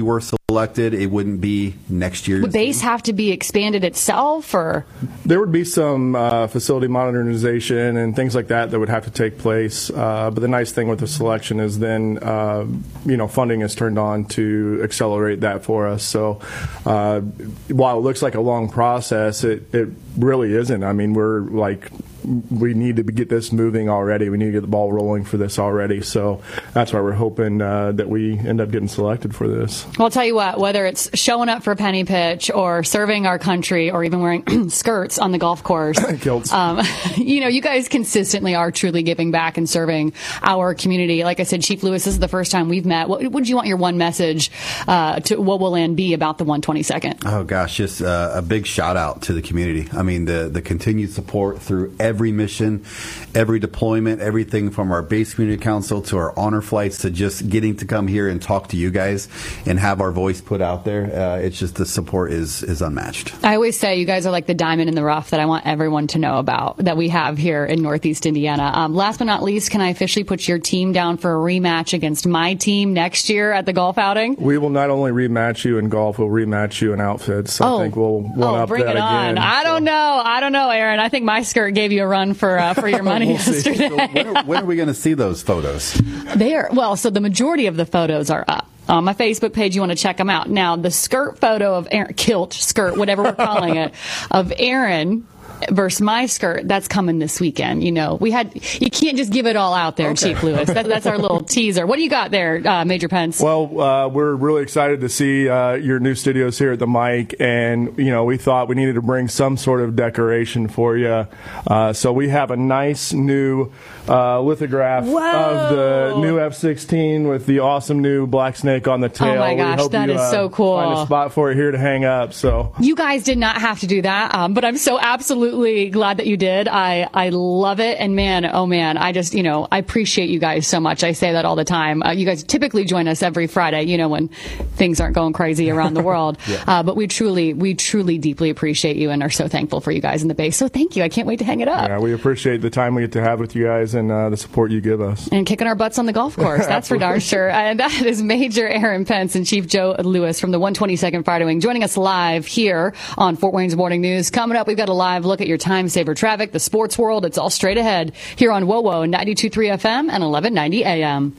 Speaker 24: elected, it wouldn't be next year.
Speaker 2: Would base have to be expanded itself, or
Speaker 23: there would be some uh, facility modernization and things like that that would have to take place. Uh, but the nice thing with the selection is then uh, you know funding is turned on to accelerate that for us. So uh, while it looks like a long process, it it really isn't. I mean, we're like. We need to get this moving already. We need to get the ball rolling for this already. So that's why we're hoping uh, that we end up getting selected for this.
Speaker 2: Well, I'll tell you what, whether it's showing up for a penny pitch or serving our country or even wearing skirts on the golf course, um, you know, you guys consistently are truly giving back and serving our community. Like I said, Chief Lewis, this is the first time we've met. What would you want your one message uh, to what will land be about the one twenty-second?
Speaker 24: Oh, gosh, just uh, a big shout out to the community. I mean, the, the continued support through every Every mission, every deployment, everything from our base community council to our honor flights to just getting to come here and talk to you guys and have our voice put out there. Uh, it's just the support is is unmatched.
Speaker 2: I always say you guys are like the diamond in the rough that I want everyone to know about that we have here in Northeast Indiana. Um, last but not least, can I officially put your team down for a rematch against my team next year at the golf outing?
Speaker 23: We will not only rematch you in golf, we'll rematch you in outfits. So
Speaker 2: oh.
Speaker 23: I think we'll one
Speaker 2: oh,
Speaker 23: up
Speaker 2: bring
Speaker 23: that
Speaker 2: it on.
Speaker 23: again.
Speaker 2: I don't know. I don't know, Aaron. I think my skirt gave you a run for uh, for your money
Speaker 24: we'll
Speaker 2: yesterday.
Speaker 24: So when, are, when are we going to see those photos?
Speaker 2: They are, well, so the majority of the photos are up on my Facebook page. You want to check them out. Now, the skirt photo of Aaron, kilt, skirt, whatever we're calling it, of Aaron versus my skirt, that's coming this weekend. You know, we had, you can't just give it all out there, okay. Chief Lewis. That, that's our little teaser. What do you got there, uh, Major Pence?
Speaker 23: Well, uh, we're really excited to see uh, your new studios here at the Mic, and, you know, we thought we needed to bring some sort of decoration for you. Uh, so we have a nice new uh, lithograph
Speaker 2: Whoa.
Speaker 23: of the new F sixteen with the awesome new Black Snake on the tail.
Speaker 2: Oh my gosh,
Speaker 23: we hope
Speaker 2: that
Speaker 23: you,
Speaker 2: is
Speaker 23: uh,
Speaker 2: so cool.
Speaker 23: Find a spot for it here to hang up. So
Speaker 2: you guys did not have to do that, um, but I'm so absolutely glad that you did. I, I love it. And man, oh man, I just, you know, I appreciate you guys so much. I say that all the time. Uh, you guys typically join us every Friday, you know, when things aren't going crazy around the world. yeah. uh, but we truly, we truly deeply appreciate you and are so thankful for you guys in the base. So thank you. I can't wait to hang it up.
Speaker 23: Yeah, we appreciate the time we get to have with you guys and uh, the support you give us.
Speaker 2: And kicking our butts on the golf course. That's for darn sure. And that is Major Aaron Pence and Chief Joe Lewis from the one twenty-second Fire Wing joining us live here on Fort Wayne's Morning News. Coming up, we've got a live look at your time saver traffic, the sports world. It's all straight ahead here on WOWO ninety-two point three F M and eleven ninety A M.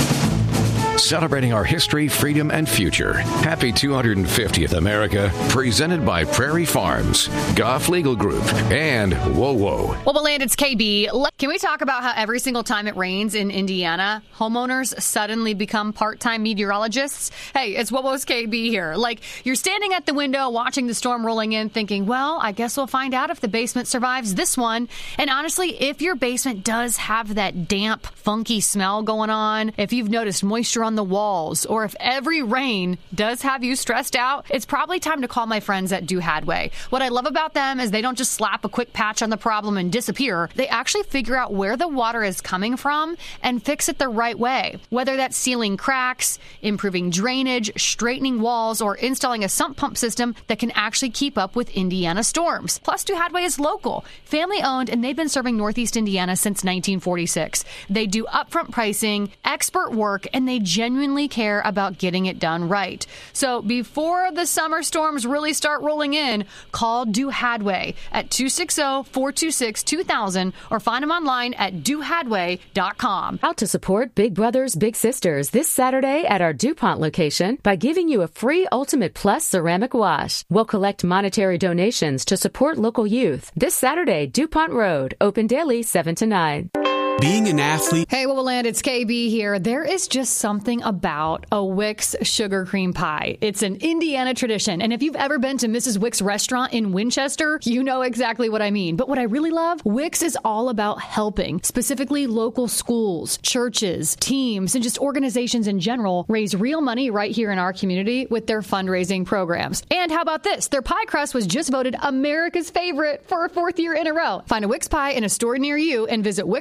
Speaker 11: Celebrating our history, freedom, and future. Happy two hundred fiftieth America, presented by Prairie Farms, Goff Legal Group, and WOWO.
Speaker 2: Well, Beland, it's K B. Can we talk about how every single time it rains in Indiana, homeowners suddenly become part-time meteorologists? Hey, it's WOWO's K B here. Like, you're standing at the window watching the storm rolling in thinking, well, I guess we'll find out if the basement survives this one. And honestly, if your basement does have that damp, funky smell going on, if you've noticed moisture on the walls, or if every rain does have you stressed out, it's probably time to call my friends at Do Hadway. What I love about them is they don't just slap a quick patch on the problem and disappear. They actually figure out where the water is coming from and fix it the right way. Whether that's sealing cracks, improving drainage, straightening walls, or installing a sump pump system that can actually keep up with Indiana storms. Plus, Do Hadway is local, family owned, and they've been serving Northeast Indiana since nineteen forty-six. They do upfront pricing, expert work, and they genuinely care about getting it done right. So before the summer storms really start rolling in, call Do Hadway at two six zero, four two six, two thousand or find them online at do hadway dot com.
Speaker 5: Out to support Big Brothers Big Sisters this Saturday at our DuPont location by giving you a free Ultimate Plus ceramic wash. We'll collect monetary donations to support local youth. This Saturday, DuPont Road, open daily seven to nine.
Speaker 6: Being an athlete.
Speaker 2: Hey, Wowoland, it's K B here. There is just something about a Wix sugar cream pie. It's an Indiana tradition. And if you've ever been to Missus Wix restaurant in Winchester, you know exactly what I mean. But what I really love, Wix is all about helping, specifically local schools, churches, teams, and just organizations in general raise real money right here in our community with their fundraising programs. And how about this? Their pie crust was just voted America's favorite for a fourth year in a row. Find a Wix pie in a store near you and visit wix pies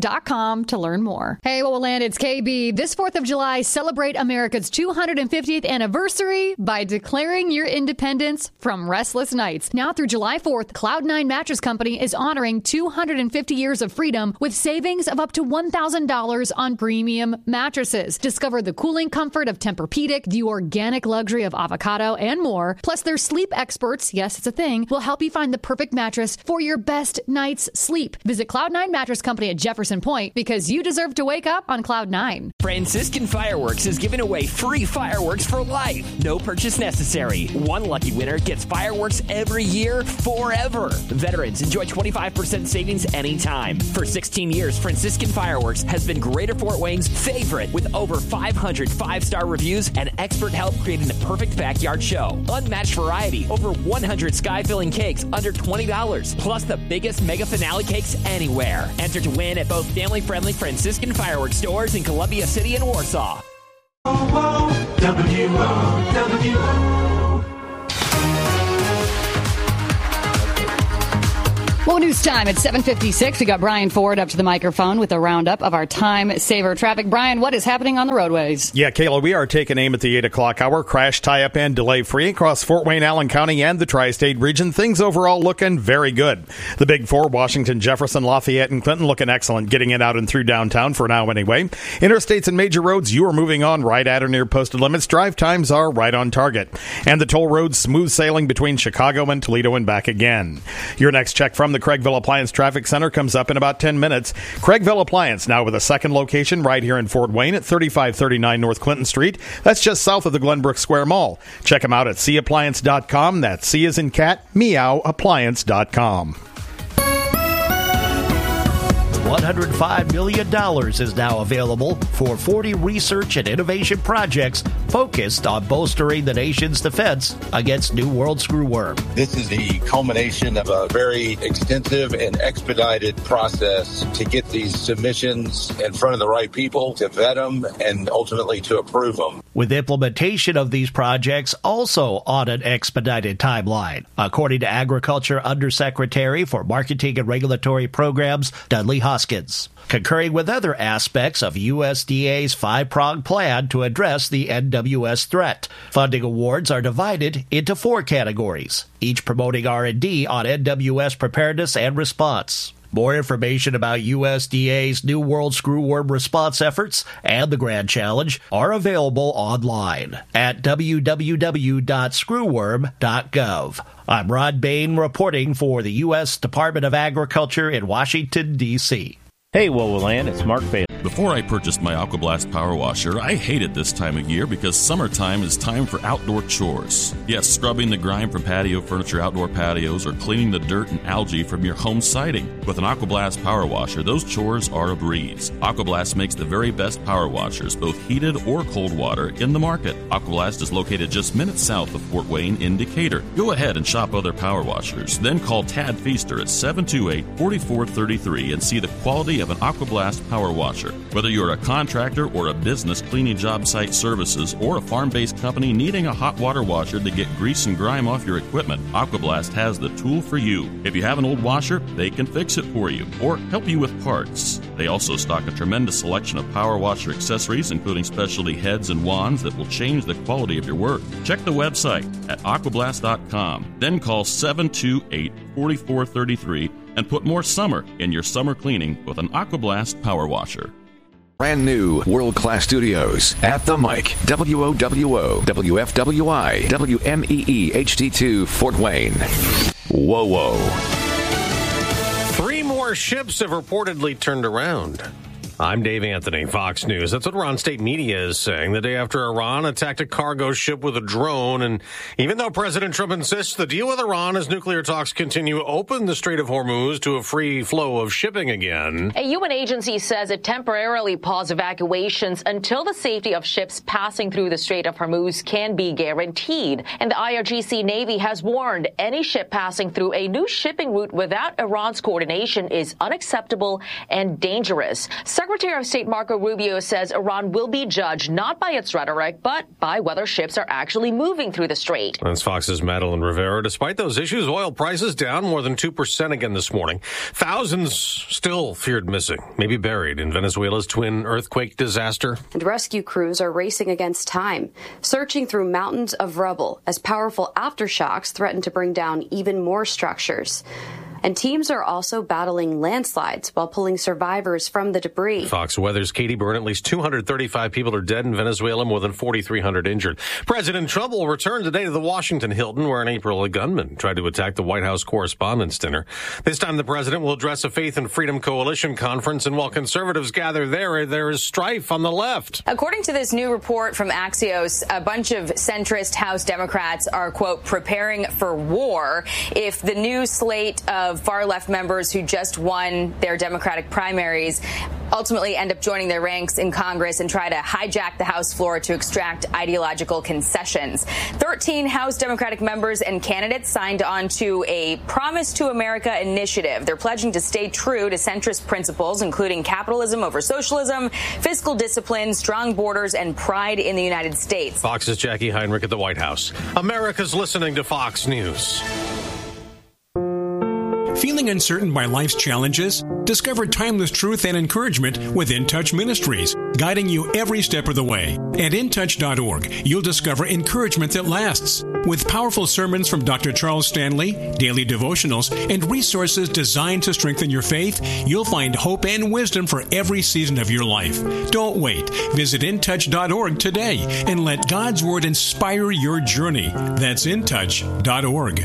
Speaker 2: dot com to learn more. Hey, what will land? It's K B. This fourth of July, celebrate America's two hundred fiftieth anniversary by declaring your independence from restless nights. Now through July fourth, Cloud nine Mattress Company is honoring two hundred fifty years of freedom with savings of up to one thousand dollars on premium mattresses. Discover the cooling comfort of Tempur-Pedic, the organic luxury of avocado, and more. Plus, their sleep experts, yes, it's a thing, will help you find the perfect mattress for your best night's sleep. Visit Cloud nine Mattress Company at Jefferson Point because you deserve to wake up on Cloud nine.
Speaker 4: Franciscan Fireworks is giving away free fireworks for life. No purchase necessary. One lucky winner gets fireworks every year forever. Veterans enjoy twenty-five percent savings anytime. For sixteen years, Franciscan Fireworks has been Greater Fort Wayne's favorite with over five hundred five-star reviews and expert help creating the perfect backyard show. Unmatched variety, over one hundred sky-filling cakes under twenty dollars, plus the biggest mega finale cakes anywhere. Enter to win at both family-friendly Franciscan Fireworks stores in Columbia City and Warsaw.
Speaker 6: Oh, oh, W O W O.
Speaker 2: Well, news time at seven fifty-six. We got Brian Ford up to the microphone with a roundup of our time saver traffic. Brian, what is happening on the roadways?
Speaker 10: Yeah, Kayla, we are taking aim at the eight o'clock hour. Crash, tie-up, and delay-free across Fort Wayne, Allen County, and the tri-state region. Things overall looking very good. The big four, Washington, Jefferson, Lafayette, and Clinton, looking excellent. Getting it out and through downtown for now anyway. Interstates and major roads, you are moving on right at or near posted limits. Drive times are right on target. And the toll roads, smooth sailing between Chicago and Toledo and back again. Your next check from the Craigville Appliance Traffic Center comes up in about ten minutes. Craigville Appliance now with a second location right here in Fort Wayne at thirty-five thirty-nine North Clinton Street. That's just south of the Glenbrook Square Mall. Check them out at C appliance dot com. That's C as in cat, meow appliance dot com.
Speaker 7: one hundred five million dollars is now available for forty research and innovation projects focused on bolstering the nation's defense against New World Screwworm.
Speaker 9: This is the culmination of a very extensive and expedited process to get these submissions in front of the right people, to vet them, and ultimately to approve them.
Speaker 7: With implementation of these projects also on an expedited timeline, according to Agriculture Undersecretary for Marketing and Regulatory Programs, Dudley Hoskins, concurring with other aspects of U S D A's five-pronged plan to address the N W S threat. Funding awards are divided into four categories, each promoting R and D on N W S preparedness and response. More information about U S D A's New World Screwworm response efforts and the Grand Challenge are available online at w w w dot screwworm dot gov. I'm Rod Bain reporting for the U S Department of Agriculture in Washington, D C
Speaker 25: Hey, Wowoland, it's Mark Bailey.
Speaker 26: Before I purchased my AquaBlast Power Washer, I hated this time of year because summertime is time for outdoor chores. Yes, scrubbing the grime from patio furniture, outdoor patios, or cleaning the dirt and algae from your home siding. With an AquaBlast Power Washer, those chores are a breeze. AquaBlast makes the very best power washers, both heated or cold water, in the market. AquaBlast is located just minutes south of Fort Wayne in Decatur. Go ahead and shop other power washers, then call Tad Feaster at seven two eight, four four three three and see the quality of an AquaBlast Power Washer. Whether you're a contractor or a business cleaning job site services or a farm-based company needing a hot water washer to get grease and grime off your equipment, AquaBlast has the tool for you. If you have an old washer, they can fix it for you or help you with parts. They also stock a tremendous selection of power washer accessories, including specialty heads and wands that will change the quality of your work. Check the website at aquablast dot com. Then call seven two eight, four four three three and put more summer in your summer cleaning with an AquaBlast Power Washer.
Speaker 11: Brand new world-class studios at the mic. W O W O, W F W I, W M E E H D two, Fort Wayne. Whoa, whoa.
Speaker 27: Three more ships have reportedly turned around. I'm Dave Anthony, Fox News. That's what Iran State Media is saying the day after Iran attacked a cargo ship with a drone. And even though President Trump insists the deal with Iran as nuclear talks continue open the Strait of Hormuz to a free flow of shipping again.
Speaker 18: A U N agency says it temporarily paused evacuations until the safety of ships passing through the Strait of Hormuz can be guaranteed. And the I R G C Navy has warned any ship passing through a new shipping route without Iran's coordination is unacceptable and dangerous. Secretary Secretary of State Marco Rubio says Iran will be judged not by its rhetoric, but by whether ships are actually moving through the strait.
Speaker 27: That's Fox's Madeline Rivera. Despite those issues, oil prices down more than two percent again this morning. Thousands still feared missing, maybe buried in Venezuela's twin earthquake disaster.
Speaker 8: And rescue crews are racing against time, searching through mountains of rubble as powerful aftershocks threaten to bring down even more structures. And teams are also battling landslides while pulling survivors from the debris.
Speaker 27: Fox Weather's Katie Byrne. At least two hundred thirty-five people are dead in Venezuela, more than forty-three hundred injured. President Trump will return today to the Washington Hilton, where in April a gunman tried to attack the White House Correspondents' Dinner. This time the president will address a Faith and Freedom Coalition conference, and while conservatives gather there, there is strife on the left.
Speaker 13: According to this new report from Axios, a bunch of centrist House Democrats are, quote, preparing for war if the new slate of far-left members who just won their Democratic primaries ultimately end up joining their ranks in Congress and try to hijack the House floor to extract ideological concessions. thirteen House Democratic members and candidates signed on to a Promise to America initiative. They're pledging to stay true to centrist principles, including capitalism over socialism, fiscal discipline, strong borders, and pride in the United States.
Speaker 27: Fox's Jackie Heinrich at the White House. America's listening to Fox News.
Speaker 14: Feeling uncertain by life's challenges? Discover timeless truth and encouragement with In Touch Ministries, guiding you every step of the way. At in touch dot org, you'll discover encouragement that lasts. With powerful sermons from Doctor Charles Stanley, daily devotionals, and resources designed to strengthen your faith, you'll find hope and wisdom for every season of your life. Don't wait. Visit in touch dot org today and let God's Word inspire your journey. That's in touch dot org.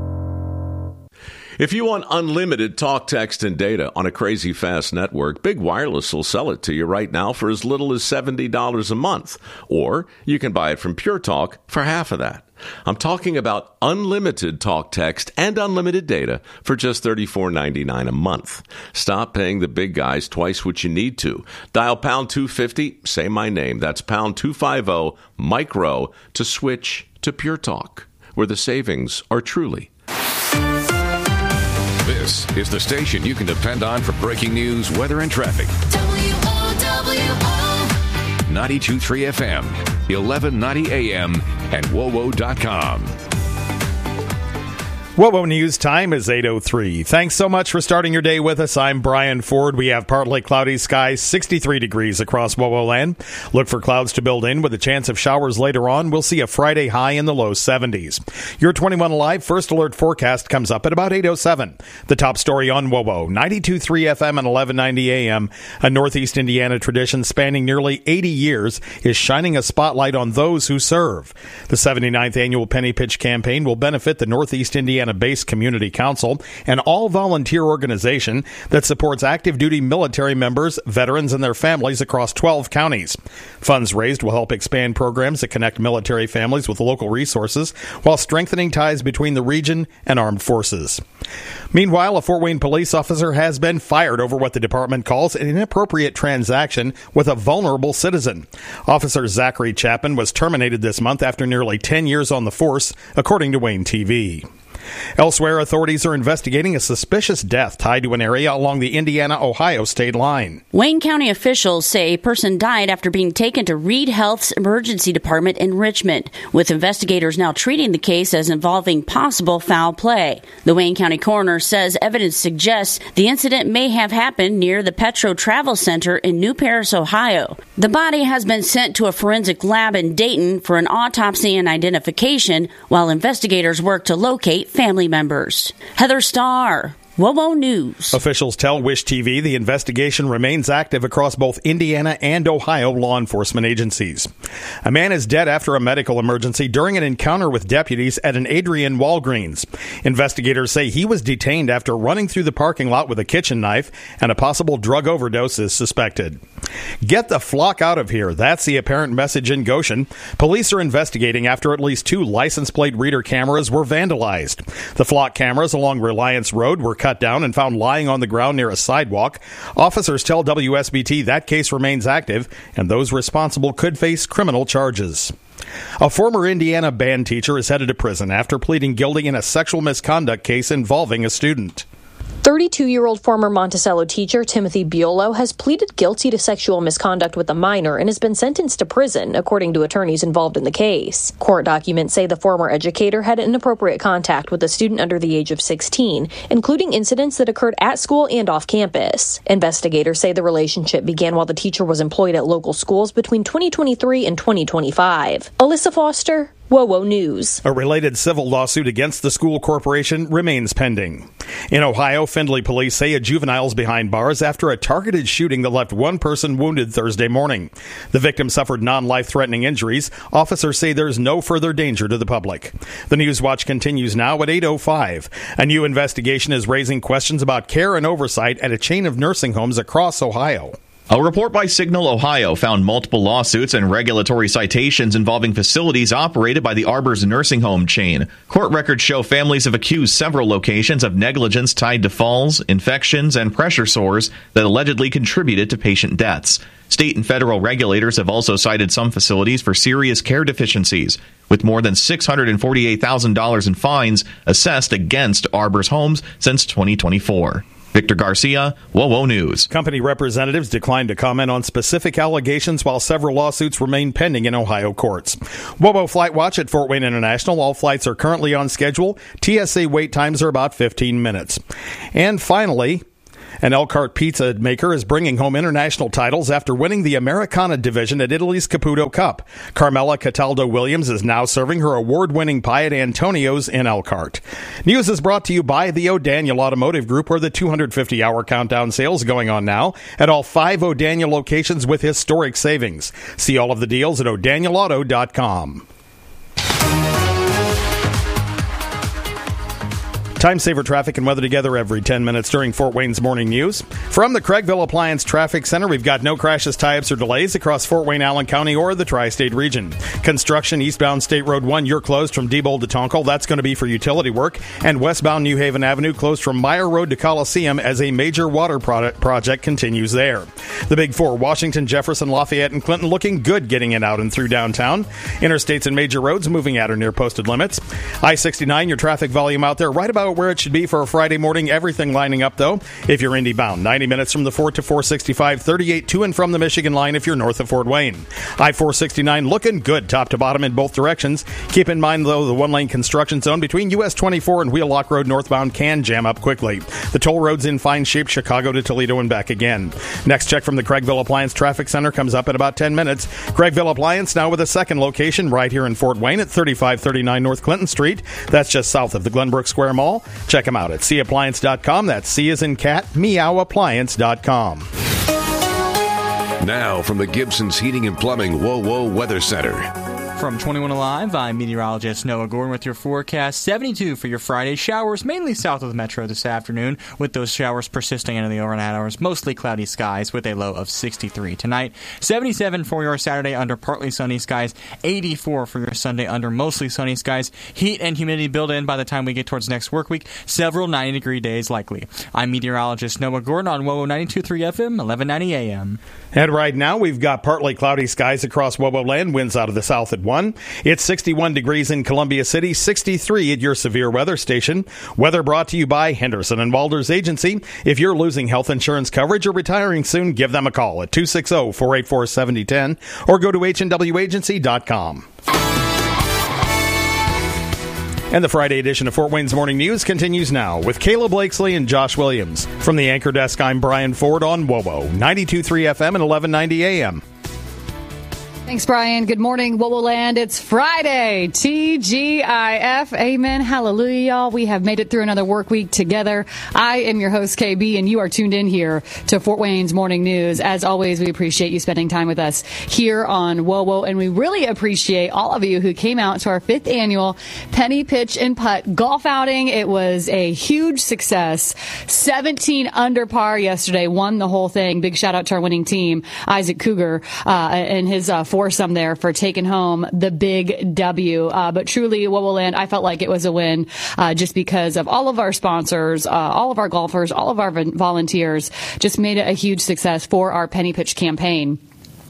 Speaker 15: If you want unlimited talk, text, and data on a crazy fast network, Big Wireless will sell it to you right now for as little as seventy dollars a month. Or you can buy it from Pure Talk for half of that. I'm talking about unlimited talk, text, and unlimited data for just thirty-four ninety-nine a month. Stop paying the big guys twice what you need to. Dial pound two fifty, say my name. That's pound two fifty, micro, to switch to Pure Talk, where the savings are truly.
Speaker 11: This is the station you can depend on for breaking news, weather, and traffic.
Speaker 16: W O W O
Speaker 11: ninety-two point three F M, eleven ninety A M, and W O W O dot com.
Speaker 10: W O W O News time is eight oh three. Thanks so much for starting your day with us. I'm Brian Ford. We have partly cloudy skies, sixty-three degrees across W O W O land. Look for clouds to build in with a chance of showers later on. We'll see a Friday high in the low seventies. Your twenty-one Alive First Alert forecast comes up at about eight oh seven. The top story on W O W O, ninety-two point three F M and eleven ninety A M. A Northeast Indiana tradition spanning nearly eighty years is shining a spotlight on those who serve. The seventy-ninth annual Penny Pitch campaign will benefit the Northeast Indiana Indiana-based Community Council, an all-volunteer organization that supports active duty military members, veterans, and their families across twelve counties. Funds raised will help expand programs that connect military families with local resources while strengthening ties between the region and armed forces. Meanwhile, a Fort Wayne police officer has been fired over what the department calls an inappropriate transaction with a vulnerable citizen. Officer Zachary Chapman was terminated this month after nearly ten years on the force, according to Wayne T V. Elsewhere, authorities are investigating a suspicious death tied to an area along the Indiana-Ohio state line.
Speaker 17: Wayne County officials say a person died after being taken to Reed Health's emergency department in Richmond, with investigators now treating the case as involving possible foul play. The Wayne County coroner says evidence suggests the incident may have happened near the Petro Travel Center in New Paris, Ohio. The body has been sent to a forensic lab in Dayton for an autopsy and identification, while investigators work to locate family members. Heather Starr, W O W O News.
Speaker 10: Officials tell Wish T V the investigation remains active across both Indiana and Ohio law enforcement agencies. A man is dead after a medical emergency during an encounter with deputies at an Adrian Walgreens. Investigators say he was detained after running through the parking lot with a kitchen knife, and a possible drug overdose is suspected. Get the flock out of here. That's the apparent message in Goshen. Police are investigating after at least two license plate reader cameras were vandalized. The flock cameras along Reliance Road were cut down and found lying on the ground near a sidewalk. Officers tell W S B T that case remains active, and those responsible could face criminal charges. A former Indiana band teacher is headed to prison after pleading guilty in a sexual misconduct case involving a student.
Speaker 1: thirty-two-year-old former Monticello teacher Timothy Biolo has pleaded guilty to sexual misconduct with a minor and has been sentenced to prison, according to attorneys involved in the case. Court documents say the former educator had inappropriate contact with a student under the age of sixteen, including incidents that occurred at school and off campus. Investigators say the relationship began while the teacher was employed at local schools between twenty twenty-three and twenty twenty-five. Alyssa Foster, WOWO News.
Speaker 10: A related civil lawsuit against the school corporation remains pending. In Ohio, Findlay police say a juvenile is behind bars after a targeted shooting that left one person wounded Thursday morning. The victim suffered non-life-threatening injuries. Officers say there's no further danger to the public. The News Watch continues now at eight oh five. A new investigation is raising questions about care and oversight at a chain of nursing homes across Ohio.
Speaker 3: A report by Signal Ohio found multiple lawsuits and regulatory citations involving facilities operated by the Arbors nursing home chain. Court records show families have accused several locations of negligence tied to falls, infections, and pressure sores that allegedly contributed to patient deaths. State and federal regulators have also cited some facilities for serious care deficiencies, with more than six hundred forty-eight thousand dollars in fines assessed against Arbors homes since twenty twenty-four. Victor Garcia, WOWO News.
Speaker 10: Company representatives declined to comment on specific allegations while several lawsuits remain pending in Ohio courts. WOWO Flight Watch at Fort Wayne International. All flights are currently on schedule. T S A wait times are about fifteen minutes. And finally, an Elkhart pizza maker is bringing home international titles after winning the Americana division at Italy's Caputo Cup. Carmela Cataldo-Williams is now serving her award-winning pie at Antonio's in Elkhart. News is brought to you by the O'Daniel Automotive Group, where the two hundred fifty hour countdown sale is going on now at all five O'Daniel locations with historic savings. See all of the deals at o'daniel auto dot com. Time saver traffic and weather together every ten minutes during Fort Wayne's Morning News. From the Craigville Appliance Traffic Center, we've got no crashes, tie-ups, or delays across Fort Wayne, Allen County, or the Tri-State region. Construction eastbound State Road one, you're closed from Diebold to Tonkel. That's going to be for utility work. And westbound New Haven Avenue closed from Meyer Road to Coliseum as a major water product project continues there. The Big Four, Washington, Jefferson, Lafayette, and Clinton looking good getting it out and through downtown. Interstates and major roads moving at or near posted limits. I sixty-nine, your traffic volume out there right about where it should be for a Friday morning. Everything lining up, though, if you're Indy bound. ninety minutes from the Fort to four sixty-five, thirty-eight to and from the Michigan line if you're north of Fort Wayne. I four sixty-nine looking good top to bottom in both directions. Keep in mind, though, the one-lane construction zone between U S twenty-four and Wheelock Road northbound can jam up quickly. The toll road's in fine shape, Chicago to Toledo and back again. Next check from the Craigville Appliance Traffic Center comes up in about ten minutes. Craigville Appliance now with a second location right here in Fort Wayne at thirty-five thirty-nine North Clinton Street. That's just south of the Glenbrook Square Mall. Check them out at c appliance dot com. That's C as in cat, meow appliance dot com.
Speaker 11: Now from the Gibson's Heating and Plumbing WOWO Weather Center.
Speaker 12: From twenty-one Alive, I'm meteorologist Noah Gordon with your forecast. seventy-two for your Friday. Showers mainly south of the metro this afternoon, with those showers persisting into the overnight hours. Mostly cloudy skies with a low of sixty-three tonight. seventy-seven for your Saturday under partly sunny skies. eighty-four for your Sunday under mostly sunny skies. Heat and humidity build in by the time we get towards next work week. Several ninety-degree days likely. I'm meteorologist Noah Gordon on WOWO ninety-two point three F M, eleven ninety A M.
Speaker 10: And right now, we've got partly cloudy skies across WOWO land. Winds out of the south at one. It's sixty-one degrees in Columbia City, sixty-three at your severe weather station. Weather brought to you by Henderson and Walters Agency. If you're losing health insurance coverage or retiring soon, give them a call at two six zero, four eight four, seven zero one zero or go to H N W agency dot com. And the Friday edition of Fort Wayne's Morning News continues now with Kayla Blakesley and Josh Williams. From the anchor desk, I'm Brian Ford on WOWO ninety-two point three F M and eleven ninety A M.
Speaker 2: Thanks, Brian. Good morning, WOWO Land. It's Friday. T G I F. Amen. Hallelujah, y'all. We have made it through another work week together. I am your host, K B, and you are tuned in here to Fort Wayne's Morning News. As always, we appreciate you spending time with us here on WOWO, and we really appreciate all of you who came out to our fifth annual Penny Pitch and Putt golf outing. It was a huge success. seventeen under par yesterday, won the whole thing. Big shout out to our winning team, Isaac Cougar, uh, and his uh, foursome there for taking home the big W. Uh, but truly, WOWO Land, I felt like it was a win uh, just because of all of our sponsors, uh, all of our golfers, all of our volunteers. Just made it a huge success for our Penny Pitch campaign.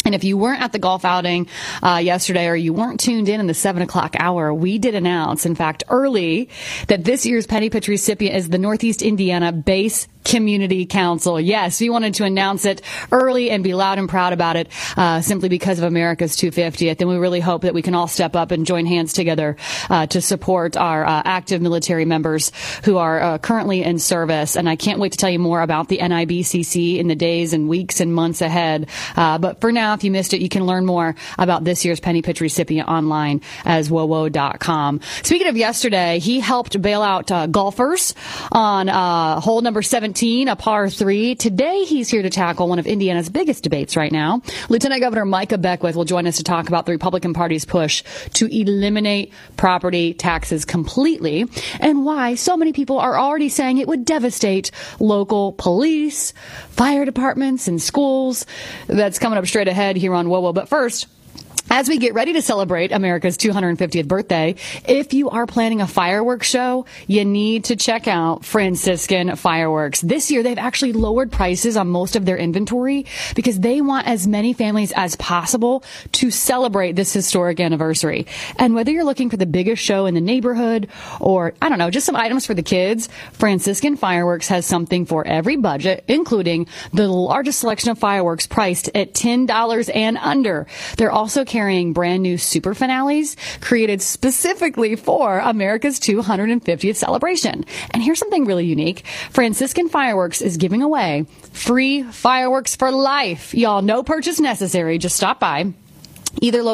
Speaker 2: And if you weren't at the golf outing uh, yesterday, or you weren't tuned in in the seven o'clock hour, we did announce, in fact, early, that this year's Penny Pitch recipient is the Northeast Indiana Base Community Council. Yes, we wanted to announce it early and be loud and proud about it, uh, simply because of America's two hundred fiftieth. And we really hope that we can all step up and join hands together uh, to support our uh, active military members who are uh, currently in service. And I can't wait to tell you more about the N I B C C in the days and weeks and months ahead. Uh, but for now, if you missed it, you can learn more about this year's Penny Pitch recipient online as w o w dot com. Speaking of yesterday, he helped bail out uh, golfers on uh, hole number seventeen, a par three. Today, he's here to tackle one of Indiana's biggest debates right now. Lieutenant Governor Micah Beckwith will join us to talk about the Republican Party's push to eliminate property taxes completely and why so many people are already saying it would devastate local police, fire departments, and schools. That's coming up straight ahead here on W O W. But first, as we get ready to celebrate America's two hundred fiftieth birthday, if you are planning a fireworks show, you need to check out Franciscan Fireworks. This year, they've actually lowered prices on most of their inventory because they want as many families as possible to celebrate this historic anniversary. And whether you're looking for the biggest show in the neighborhood or, I don't know, just some items for the kids, Franciscan Fireworks has something for every budget, including the largest selection of fireworks priced at ten dollars and under. They're also carrying brand new super finales created specifically for America's two hundred fiftieth celebration. And here's something really unique. Franciscan Fireworks is giving away free fireworks for life. Y'all, no purchase necessary. Just stop by either location.